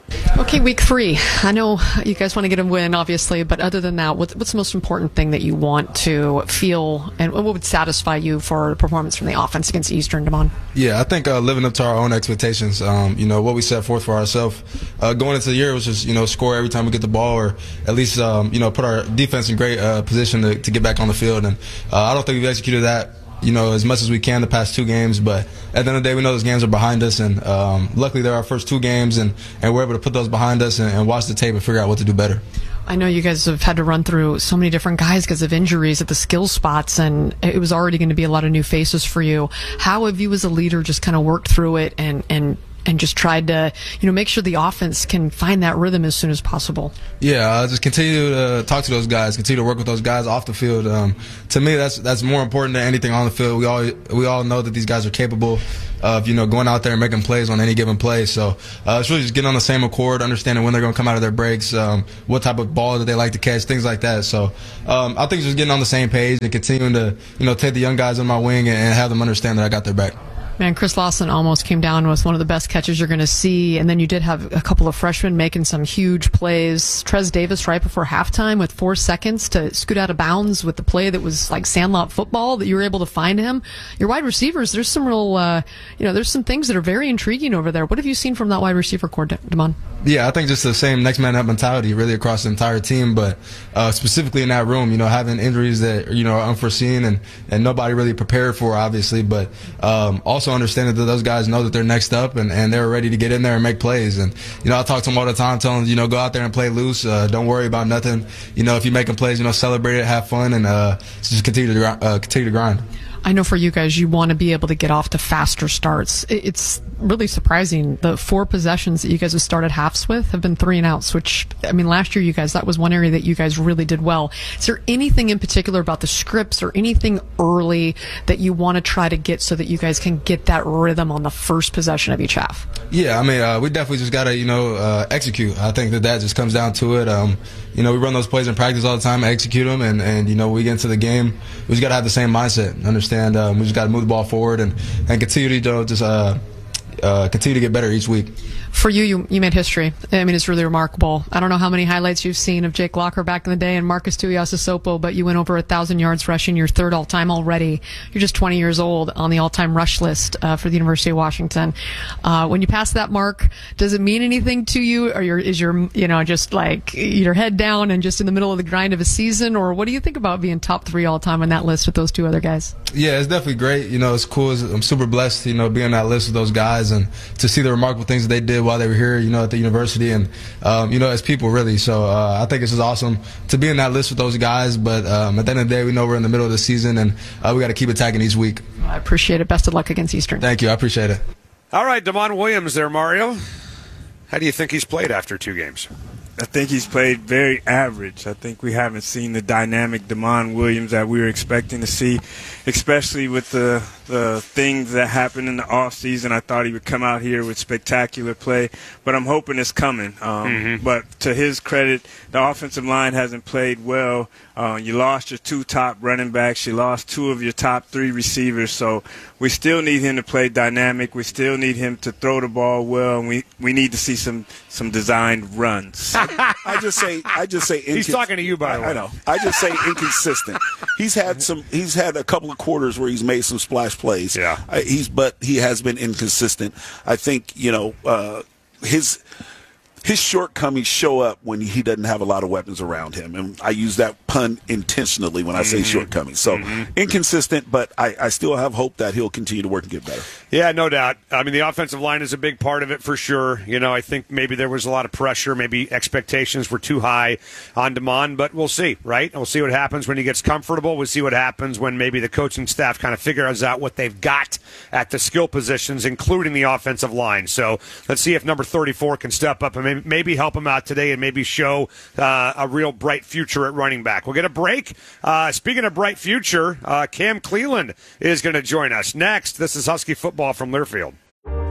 Okay, week three. I know you guys want to get a win, obviously, but other than that, what's the most important thing that you want to feel, and what would satisfy you for a performance from the offense against Eastern, Damon? Yeah, I think uh, living up to our own expectations. Um, you know, what we set forth for ourselves uh, going into the year was just, you know, score every time we get the ball, or at least, um, you know, put our defense in great uh, position to, to get back on the field. And uh, I don't think we've executed that, you know, as much as we can the past two games, but at the end of the day, we know those games are behind us, and um, luckily they're our first two games, and, and we're able to put those behind us and, and watch the tape and figure out what to do better. I know you guys have had to run through so many different guys because of injuries at the skill spots, and it was already going to be a lot of new faces for you. How have you as a leader just kind of worked through it and, and and just tried to, you know, make sure the offense can find that rhythm as soon as possible? Yeah, uh, just continue to talk to those guys, continue to work with those guys off the field. Um, to me, that's that's more important than anything on the field. We all we all know that these guys are capable of, you know, going out there and making plays on any given play. So uh, it's really just getting on the same accord, understanding when they're going to come out of their breaks, um, what type of ball that they like to catch, things like that. So um, I think just getting on the same page and continuing to, you know, take the young guys on my wing and, and have them understand that I got their back. Man, Chris Lawson almost came down with one of the best catches you're going to see, and then you did have a couple of freshmen making some huge plays. Trez Davis right before halftime with four seconds to scoot out of bounds with the play that was like sandlot football that you were able to find him. Your wide receivers, there's some real, uh, you know, there's some things that are very intriguing over there. What have you seen from that wide receiver core, Damon? Yeah, I think just the same next man up mentality really across the entire team, but uh, specifically in that room, you know, having injuries that, you know, are unforeseen and, and nobody really prepared for, obviously, but um, also understanding that those guys know that they're next up and, and they're ready to get in there and make plays. And, you know, I talk to them all the time, telling them, you know, go out there and play loose. Uh, don't worry about nothing. You know, if you're making plays, you know, celebrate it, have fun, and uh, just continue to uh, continue to grind. I know for you guys, you want to be able to get off to faster starts. It's really surprising. The four possessions that you guys have started halves with have been three and outs, which, I mean, last year you guys, that was one area that you guys really did well. Is there anything in particular about the scripts or anything early that you want to try to get so that you guys can get that rhythm on the first possession of each half? Yeah, I mean, uh, we definitely just got to, you know, uh, execute. I think that that just comes down to it. Um, you know, we run those plays in practice all the time, execute them, and, and you know, we get into the game, we just got to have the same mindset, understand. Um, we just got to move the ball forward and, and continue to, you know, just uh, uh, continue to get better each week. For you, you, you made history. I mean, it's really remarkable. I don't know how many highlights you've seen of Jake Locker back in the day and Marcus Tuiasosopo, but you went over a thousand yards rushing, your third all-time already. You're just twenty years old on the all-time rush list uh, for the University of Washington. Uh, when you pass that mark, does it mean anything to you, or your, is your, you know, just like your head down and just in the middle of the grind of a season, or what do you think about being top three all-time on that list with those two other guys? Yeah, it's definitely great. You know, it's cool. I'm super blessed, you know, being on that list with those guys and to see the remarkable things that they did while they were here, you know, at the university and, um, you know, as people really. So uh, I think it's just awesome to be in that list with those guys. But um, at the end of the day, we know we're in the middle of the season and uh, we got to keep attacking each week. I appreciate it. Best of luck against Eastern. Thank you. I appreciate it. All right, Damon Williams there, Mario. How do you think he's played after two games? I think he's played very average. I think we haven't seen the dynamic Damon Williams that we were expecting to see, especially with the the things that happened in the offseason. I thought he would come out here with spectacular play, but I'm hoping it's coming. Um, mm-hmm. But to his credit, the offensive line hasn't played well. Uh, you lost your two top running backs. You lost two of your top three receivers. So we still need him to play dynamic. We still need him to throw the ball well, and we, we need to see some, some designed runs. I just say, I just say, he's talking to you, by the way. I know. I just say inconsistent. He's had some. He's had a couple of quarters where he's made some splash plays. Yeah. Uh, he's, but he has been inconsistent. I think you know uh, his. His shortcomings show up when he doesn't have a lot of weapons around him. And I use that pun intentionally when I say mm-hmm. shortcomings. So mm-hmm. inconsistent, but I, I still have hope that he'll continue to work and get better. Yeah, no doubt. I mean, the offensive line is a big part of it for sure. You know, I think maybe there was a lot of pressure. Maybe expectations were too high on Damon, but we'll see, right? We'll see what happens when he gets comfortable. We'll see what happens when maybe the coaching staff kind of figures out what they've got at the skill positions, including the offensive line. So let's see if number thirty-four can step up and maybe Maybe help him out today and maybe show uh, a real bright future at running back. We'll get a break. Uh, speaking of bright future, uh, Cam Cleland is going to join us next. This is Husky Football from Learfield.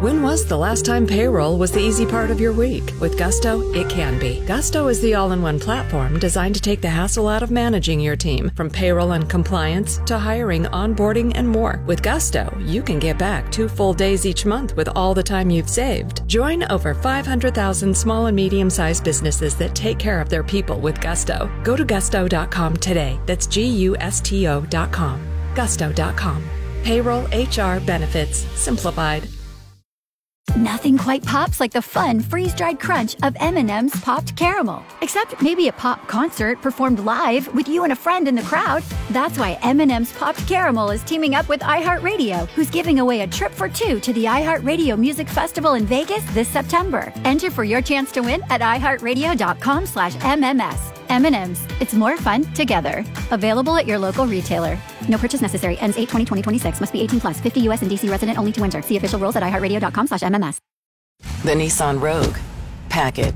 When was the last time payroll was the easy part of your week? With Gusto, it can be. Gusto is the all-in-one platform designed to take the hassle out of managing your team, from payroll and compliance to hiring, onboarding, and more. With Gusto, you can get back two full days each month with all the time you've saved. Join over five hundred thousand small and medium-sized businesses that take care of their people with Gusto. Go to gusto dot com today. That's G U S T O dot com. gusto dot com. Payroll, H R, benefits, simplified. Nothing quite pops like the fun freeze-dried crunch of M and M's Popped Caramel. Except maybe a pop concert performed live with you and a friend in the crowd. That's why M and M's Popped Caramel is teaming up with iHeartRadio, who's giving away a trip for two to the iHeartRadio Music Festival in Vegas this September. Enter for your chance to win at iHeartRadio dot com slash M M S. M and M's. It's more fun together. Available at your local retailer. No purchase necessary. Ends eight twenty twenty twenty-six. Must be eighteen plus. fifty U S and D C resident only to enter. See official rules at iHeartRadio dot com slash M M S. The Nissan Rogue. Pack it.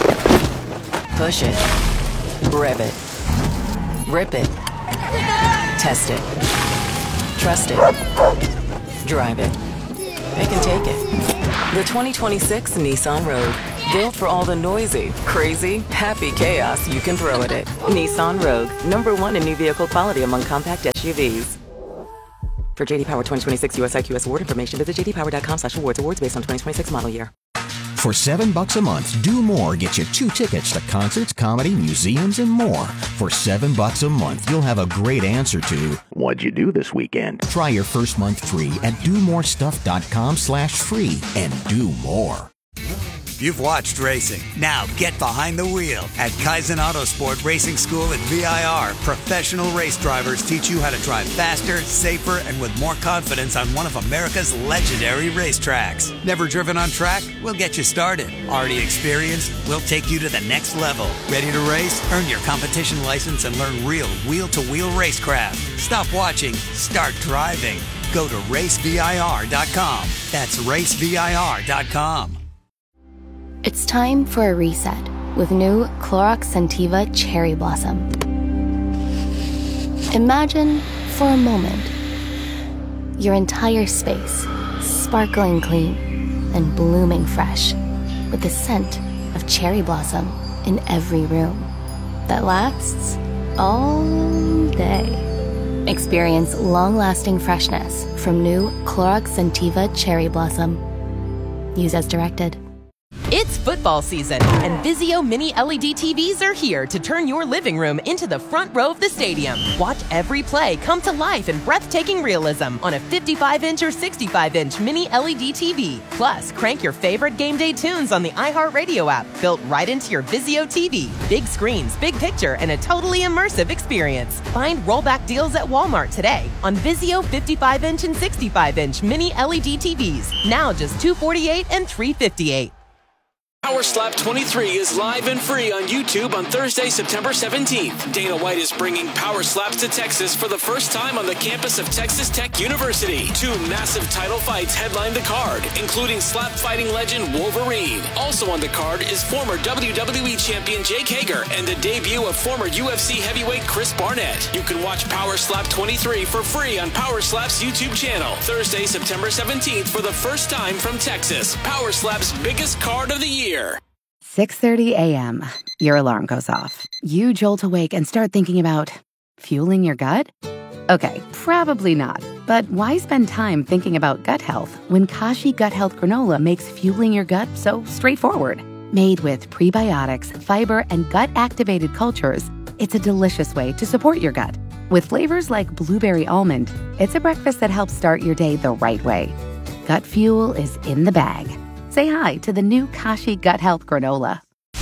Push it. Rev it. Rip it. Test it. Trust it. Drive it. They can take it. The twenty twenty-six Nissan Rogue. Built for all the noisy, crazy, happy chaos you can throw at it. Nissan Rogue. Number one in new vehicle quality among compact S U Vs. For J D Power twenty twenty-six U S I Q S award information, visit j d power dot com slash awards. Awards based on twenty twenty-six model year. For seven bucks a month, Do More gets you two tickets to concerts, comedy, museums, and more. For seven bucks a month, you'll have a great answer to what'd you do this weekend? Try your first month free at do more stuff dot com slash free and do more. You've watched racing. Now get behind the wheel. At Kaizen Autosport Racing School at V I R, professional race drivers teach you how to drive faster, safer, and with more confidence on one of America's legendary racetracks. Never driven on track? We'll get you started. Already experienced? We'll take you to the next level. Ready to race? Earn your competition license and learn real wheel-to-wheel racecraft. Stop watching. Start driving. Go to race V I R dot com. That's race V I R dot com. It's time for a reset with new Clorox Scentiva Cherry Blossom. Imagine, for a moment, your entire space sparkling clean and blooming fresh with the scent of cherry blossom in every room that lasts all day. Experience long-lasting freshness from new Clorox Scentiva Cherry Blossom. Use as directed. It's football season, and Vizio Mini L E D T Vs are here to turn your living room into the front row of the stadium. Watch every play come to life in breathtaking realism on a fifty-five inch or sixty-five inch Mini L E D T V. Plus, crank your favorite game day tunes on the iHeartRadio app, built right into your Vizio T V. Big screens, big picture, and a totally immersive experience. Find rollback deals at Walmart today on Vizio fifty-five inch and sixty-five inch Mini L E D T Vs. Now just two hundred forty-eight dollars and three hundred fifty-eight dollars. Power Slap twenty-three is live and free on YouTube on Thursday, September seventeenth. Dana White is bringing Power Slaps to Texas for the first time on the campus of Texas Tech University. Two massive title fights headline the card, including slap fighting legend Wolverine. Also on the card is former W W E champion Jake Hager and the debut of former U F C heavyweight Chris Barnett. You can watch Power Slap twenty-three for free on Power Slap's YouTube channel. Thursday, September seventeenth for the first time from Texas. Power Slap's biggest card of the year. six thirty a.m. Your alarm goes off. You jolt awake and start thinking about fueling your gut? Okay, probably not. But why spend time thinking about gut health when Kashi Gut Health Granola makes fueling your gut so straightforward? Made with prebiotics, fiber, and gut-activated cultures, it's a delicious way to support your gut. With flavors like blueberry almond, it's a breakfast that helps start your day the right way. Gut fuel is in the bag. Say hi to the new Kashi Gut Health Granola.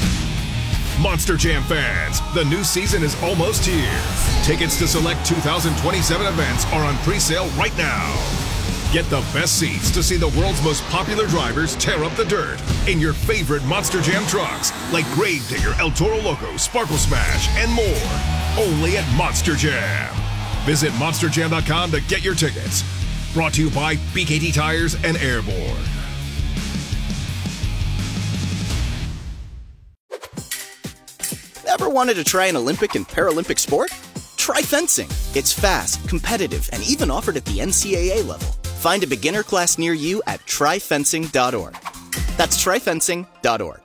Monster Jam fans, the new season is almost here. Tickets to select two thousand twenty-seven events are on pre-sale right now. Get the best seats to see the world's most popular drivers tear up the dirt in your favorite Monster Jam trucks, like Gravedigger, El Toro Loco, Sparkle Smash, and more. Only at Monster Jam. Visit monster jam dot com to get your tickets. Brought to you by B K T Tires and Airborne. Ever wanted to try an Olympic and Paralympic sport? Try fencing. It's fast, competitive, and even offered at the N C double A level. Find a beginner class near you at try fencing dot org. That's try fencing dot org.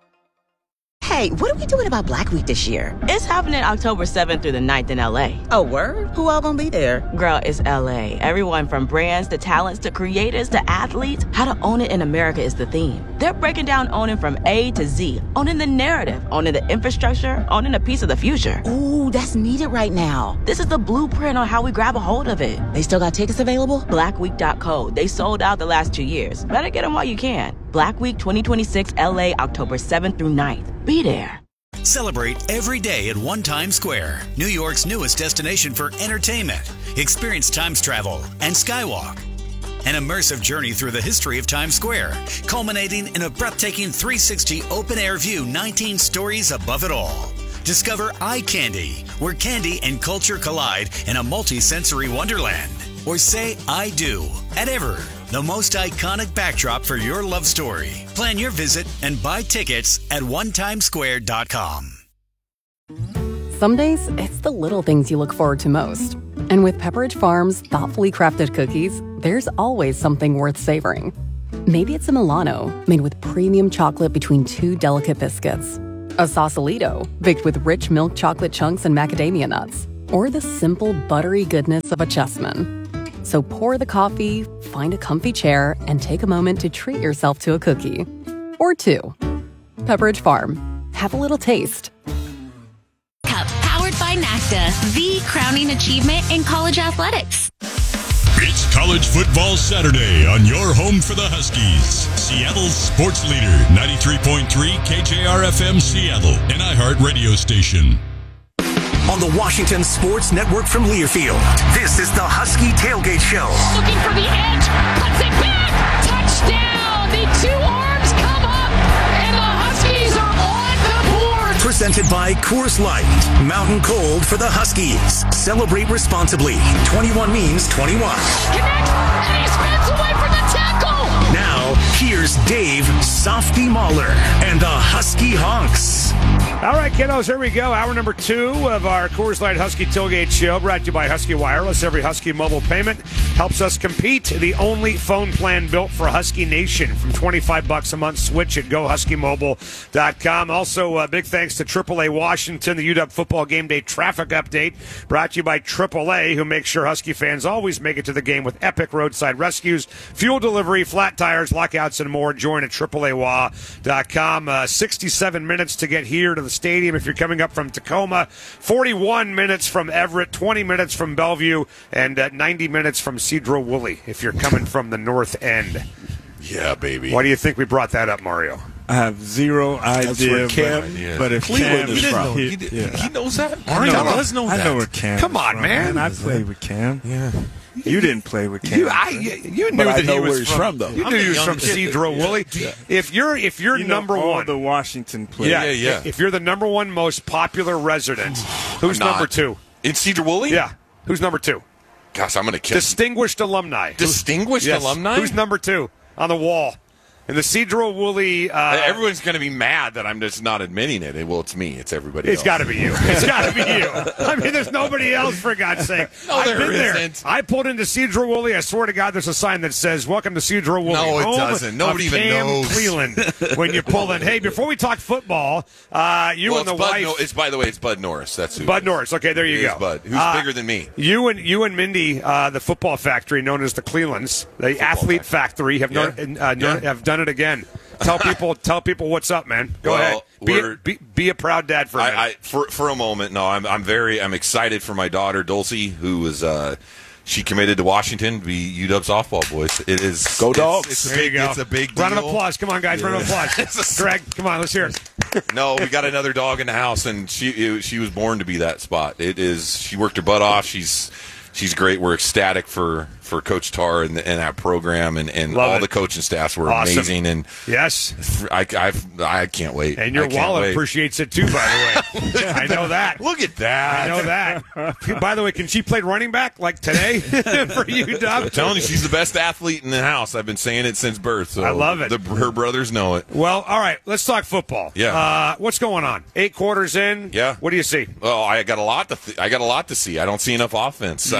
Hey, what are we doing about Black Week this year? It's happening October seventh through the ninth in L A. Oh, word? Who all gonna be there? Girl, it's L A. Everyone from brands to talents to creators to athletes. How to own it in America is the theme. They're breaking down owning from A to Z. Owning the narrative, owning the infrastructure, owning a piece of the future. Ooh, that's needed right now. This is the blueprint on how we grab a hold of it. They still got tickets available? black week dot co. They sold out the last two years. Better get them while you can. Black Week twenty twenty-six L A, October seventh through ninth. Be there. Celebrate every day at One Times Square, New York's newest destination for entertainment. Experience Times travel and Skywalk. An immersive journey through the history of Times Square, culminating in a breathtaking three sixty open-air view, nineteen stories above it all. Discover Eye Candy, where candy and culture collide in a multi-sensory wonderland. Or say I do at Ever, the most iconic backdrop for your love story. Plan your visit and buy tickets at one times square dot com. Some days, it's the little things you look forward to most. And with Pepperidge Farm's thoughtfully crafted cookies, there's always something worth savoring. Maybe it's a Milano, made with premium chocolate between two delicate biscuits. A Sausalito, baked with rich milk chocolate chunks and macadamia nuts. Or the simple, buttery goodness of a Chessman. So pour the coffee, find a comfy chair, and take a moment to treat yourself to a cookie. Or two. Pepperidge Farm. Have a little taste. Cup, powered by NACDA, the crowning achievement in college athletics. It's College Football Saturday on your home for the Huskies. Seattle's sports leader, ninety-three point three K J R F M Seattle, an iHeart radio station. On the Washington Sports Network from Learfield, this is the Husky Tailgate Show. Looking for the edge, puts it back, touchdown! The two arms come up, and the Huskies are on the board! Presented by Coors Light, Mountain Cold for the Huskies. Celebrate responsibly. twenty-one means twenty-one. Connect, and he spins away from the tackle! Now, here's Dave Softy Mahler and the Husky Honks. All right, kiddos, here we go. Hour number two of our Coors Light Husky Tailgate Show, brought to you by Husky Wireless. Every Husky mobile payment helps us compete. The only phone plan built for Husky Nation. From twenty-five bucks a month, switch at go husky mobile dot com. Also, uh, big thanks to triple A Washington, the U W football game day traffic update, brought to you by triple A, who makes sure Husky fans always make it to the game with epic roadside rescues, fuel delivery, flat tires, lockouts, and more. Join at triple A W A dot com. Uh, sixty-seven minutes to get here to the stadium if you're coming up from Tacoma, forty-one minutes from Everett, twenty minutes from Bellevue, and uh, ninety minutes from Cedro Woolley if you're coming from the north end. Yeah, baby. Why do you think we brought that up, Mario? I have zero idea, Cam, but, yeah. but if Cleveland Cam is from, he, he, did, yeah. he knows that. Mario does know I that. know where Cam. Come on, from, man. I played with Cam. Yeah. You didn't play with Cam. You, I, you knew but that I know he was where he's from, from, though. You I'm knew a he was young from kid. Cedro Woolley. Yeah. If you're if you're You know number all one, the Washington players. yeah, Yeah, yeah. If you're the number one most popular resident, who's I'm not. number two? In Cedar Woolley? Yeah, who's number two? Gosh, I'm going to kill Distinguished alumni. Distinguished Yes. alumni? Who's number two on the wall? In the Cedro Woolley. Uh, Everyone's going to be mad that I'm just not admitting it. Well, it's me. It's everybody It's else. got to be you. It's got to be you. I mean, there's nobody else, for God's sake. No, I've there been there. isn't. I pulled into Cedro Woolley. I swear to God, there's a sign that says, "Welcome to Cedro Woolley." No, it home doesn't. Nobody of even Cam knows. Cleland. When you pull in. Hey, before we talk football, uh, you well, and the it's Bud wife. No- it's, by the way, it's Bud Norris. That's who. Bud it is. Norris. Okay, there you It go. is Bud. Who's Uh, bigger than me? You and you and Mindy, uh, the football factory known as the Clelands, the athlete factory, have, Yeah. known, uh, known, Yeah. have done it again. Tell people, tell people what's up, man. Go Well, ahead. Be a, we're- be, be a proud dad for a minute. I, I, for for a moment, no, I'm I'm very I'm excited for my daughter Dulcie, who was uh, she committed to Washington to be U W softball, boys. It is Go it's- Dogs. It's, a there big, you go. It's a big deal. Round of applause. Come on, guys. Round of Yeah. applause. Greg, come on. Let's hear it. No, we got another dog in the house, and she it, she was born to be that spot. It is. She worked her butt off. She's she's great. We're ecstatic for, for Coach Tarr and, and that program, and, and Love all it. the coaching staffs were Awesome. amazing. And Yes. I, I've, I can't wait. And your I can't wallet wait. appreciates it too, by the way. I know that. Look at that. I know that. By the way, can she play running back like today for you, Dub? I'm telling you, she's the best athlete in the house. I've been saying it since birth. So I love it. The, her brothers know it. Well, all right. Let's talk football. Yeah. Uh, what's going on? Eight quarters in. Yeah. What do you see? Oh, I got a lot to. Th- I got a lot to see. I don't see enough offense. Mm.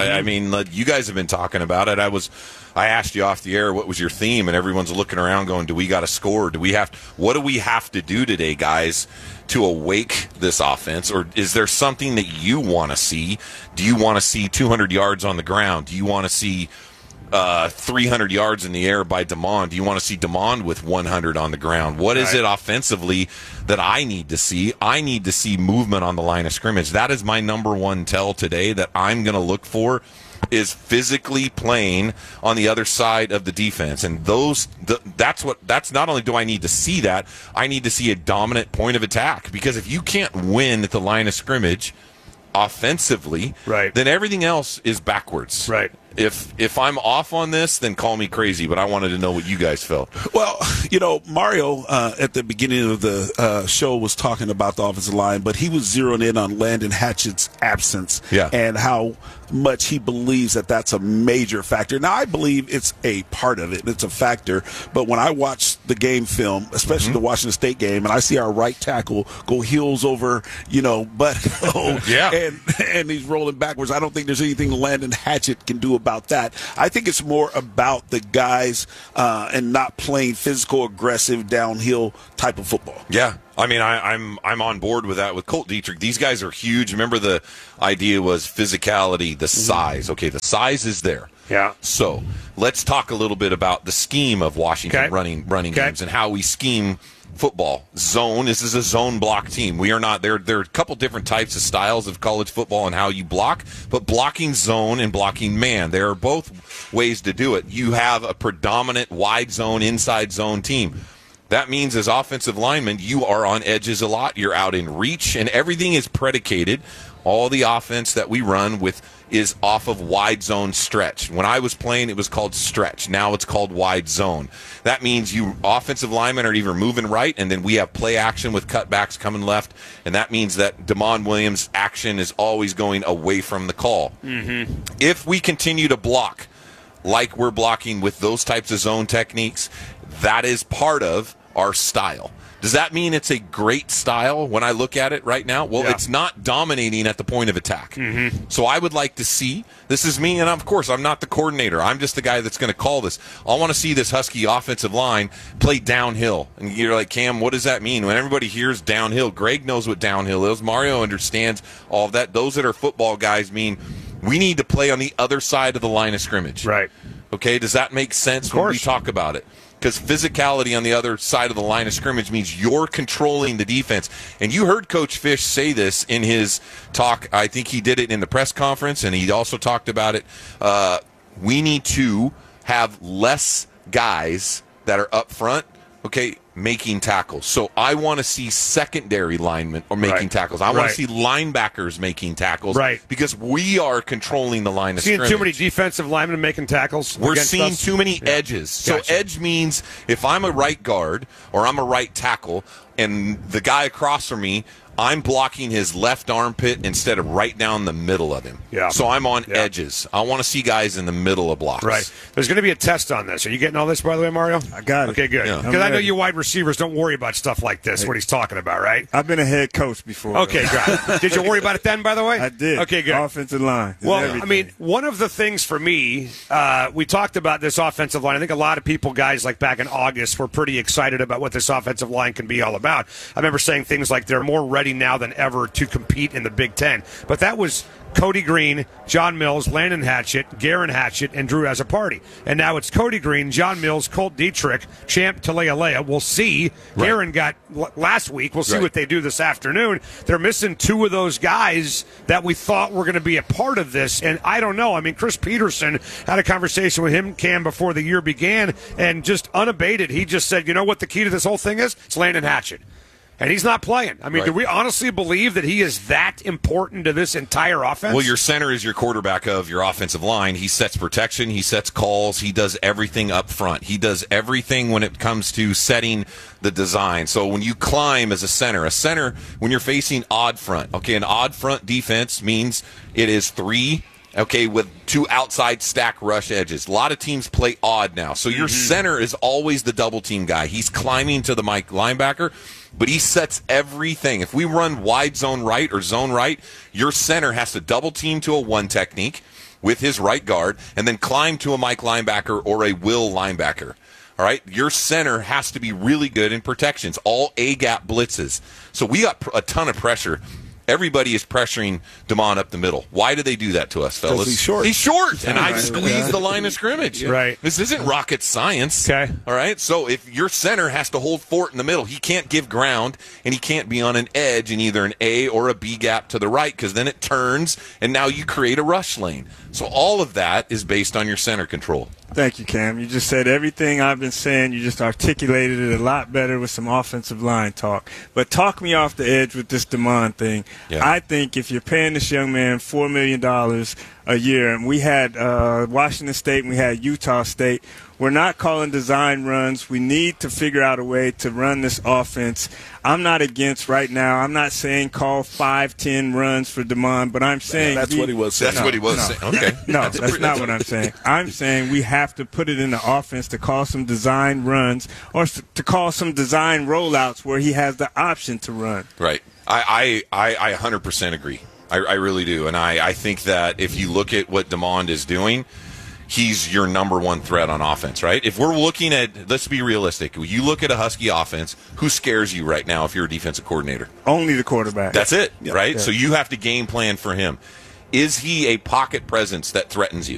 I, I mean, you guys have been talking about it. I was, I asked you off the air, what was your theme? And everyone's looking around going, do we got to score? Do we have to, what do we have to do today, guys, to awake this offense? Or is there something that you want to see? Do you want to see two hundred yards on the ground? Do you want to see uh, three hundred yards in the air by Demond? Do you want to see Demond with one hundred on the ground? What is right. it offensively that I need to see? I need to see movement on the line of scrimmage. That is my number one tell today that I'm going to look for, is physically playing on the other side of the defense. And those the, that's what that's not only do I need to see that, I need to see a dominant point of attack, because if you can't win at the line of scrimmage offensively, right. then everything else is backwards. Right. If if I'm off on this, then call me crazy, but I wanted to know what you guys felt. Well, you know, Mario uh, at the beginning of the uh, show was talking about the offensive line, but he was zeroing in on Landon Hatchett's absence yeah. and how much he believes that that's a major factor. Now, I believe it's a part of it. It's a factor. But when I watch the game film, especially mm-hmm. the Washington State game, and I see our right tackle go heels over, you know, butt, yeah. and, and he's rolling backwards, I don't think there's anything Landon Hatchett can do about that. I think it's more about the guys uh, and not playing physical, aggressive, downhill type of football. Yeah. I mean, I, I'm I'm on board with that with Colt Dietrich. These guys are huge. Remember, the idea was physicality, the size. Okay, the size is there. Yeah. So let's talk a little bit about the scheme of Washington okay. running running okay. games and how we scheme football. Zone. This is a zone block team. We are not there. There are a couple different types of styles of college football and how you block, but blocking zone and blocking man, there are both ways to do it. You have a predominant wide zone, inside zone team. That means as offensive linemen, you are on edges a lot. You're out in reach, and everything is predicated. All the offense that we run with is off of wide zone stretch. When I was playing, it was called stretch. Now it's called wide zone. That means you offensive linemen are either moving right, and then we have play action with cutbacks coming left, and that means that Demond Williams' action is always going away from the call. Mm-hmm. If we continue to block like we're blocking with those types of zone techniques, that is part of our style. Does that mean it's a great style when I look at it right now? Well, yeah. it's not dominating at the point of attack. Mm-hmm. So I would like to see, this is me, and of course, I'm not the coordinator. I'm just the guy that's going to call this. I want to see this Husky offensive line play downhill. And you're like, Cam, what does that mean? When everybody hears downhill, Greg knows what downhill is. Mario understands all of that. Those that are football guys mean we need to play on the other side of the line of scrimmage. Right. Okay, does that make sense when we talk about it? Because physicality on the other side of the line of scrimmage means you're controlling the defense. And you heard Coach Fish say this in his talk. I think he did it in the press conference, and he also talked about it. Uh, we need to have less guys that are up front, okay, making tackles. So I want to see secondary linemen or making right. tackles. I want right. to see linebackers making tackles. Right. Because we are controlling the line of seeing scrimmage. Too many defensive linemen making tackles. We're against seeing us? too many yeah. edges. So Gotcha. edge means if I'm a right guard or I'm a right tackle and the guy across from me, I'm blocking his left armpit instead of right down the middle of him. Yeah. So I'm on yeah. edges. I want to see guys in the middle of blocks. Right. There's going to be a test on this. Are you getting all this, by the way, Mario? I got it. Okay, good. Yeah. Because I know you wide receivers don't worry about stuff like this, what he's talking about, right? I've been a head coach before. Okay, great. Did you worry about it then, by the way? I did. Okay, good. Offensive line. Well, everything. I mean, one of the things for me, uh, we talked about this offensive line. I think a lot of people, guys, like back in August, were pretty excited about what this offensive line can be all about. I remember saying things like they're more ready now than ever to compete in the Big Ten. But that was Cody Green, John Mills, Landon Hatchett, Garen Hatchett, and Drew Azzopardi. And now it's Cody Green, John Mills, Colt Dietrich, Champ Talea. We'll see. Right. Garen got l- last week. We'll see right. what they do this afternoon. They're missing two of those guys that we thought were going to be a part of this. And I don't know. I mean, Chris Peterson had a conversation with him, Cam, before the year began, and just unabated, he just said, you know what the key to this whole thing is? It's Landon Hatchett. And he's not playing. I mean, right. do we honestly believe that he is that important to this entire offense? Well, your center is your quarterback of your offensive line. He sets protection. He sets calls. He does everything up front. He does everything when it comes to setting the design. So when you climb as a center, a center, when you're facing odd front, okay, an odd front defense means it is three Okay, with two outside stack rush edges. A lot of teams play odd now. So your mm-hmm. center is always the double team guy. He's climbing to the Mike linebacker, but he sets everything. If we run wide zone right or zone right, your center has to double team to a one technique. with his right guard and then climb to a Mike linebacker or a Will linebacker. All right, your center has to be really good in protections, all A-gap blitzes. So we got a ton of pressure. Everybody is pressuring Damon up the middle. Why do they do that to us, fellas? He's short. He's short, and Yeah, I right. squeeze Yeah. the line of scrimmage. Right. This isn't rocket science. Okay. All right. So if your center has to hold fort in the middle, he can't give ground, and he can't be on an edge in either an A or a B gap to the right, because then it turns, and now you create a rush lane. So all of that is based on your center control. Thank you, Cam. You just said everything I've been saying. You just articulated it a lot better with some offensive line talk. But talk me off the edge with this Damon thing. Yeah. I think if you're paying this young man four million dollars a year, and we had uh, Washington State and we had Utah State, we're not calling design runs. We need to figure out a way to run this offense. I'm not against right now. I'm not saying call five, ten runs for Damon, but I'm saying That's we- what he was saying. That's No, what he was no. saying. Okay. No, That's that's pretty- not what I'm saying. I'm saying we have to put it in the offense to call some design runs or s- to call some design rollouts where he has the option to run. Right. I, I, I, I one hundred percent agree. I, I really do. And I, I think that if you look at what DeMond is doing, he's your number one threat on offense, right? If we're looking at, let's be realistic. You look at a Husky offense, who scares you right now if you're a defensive coordinator? Only the quarterback. That's it, Yeah. right? Yeah. So you have to game plan for him. Is he a pocket presence that threatens you?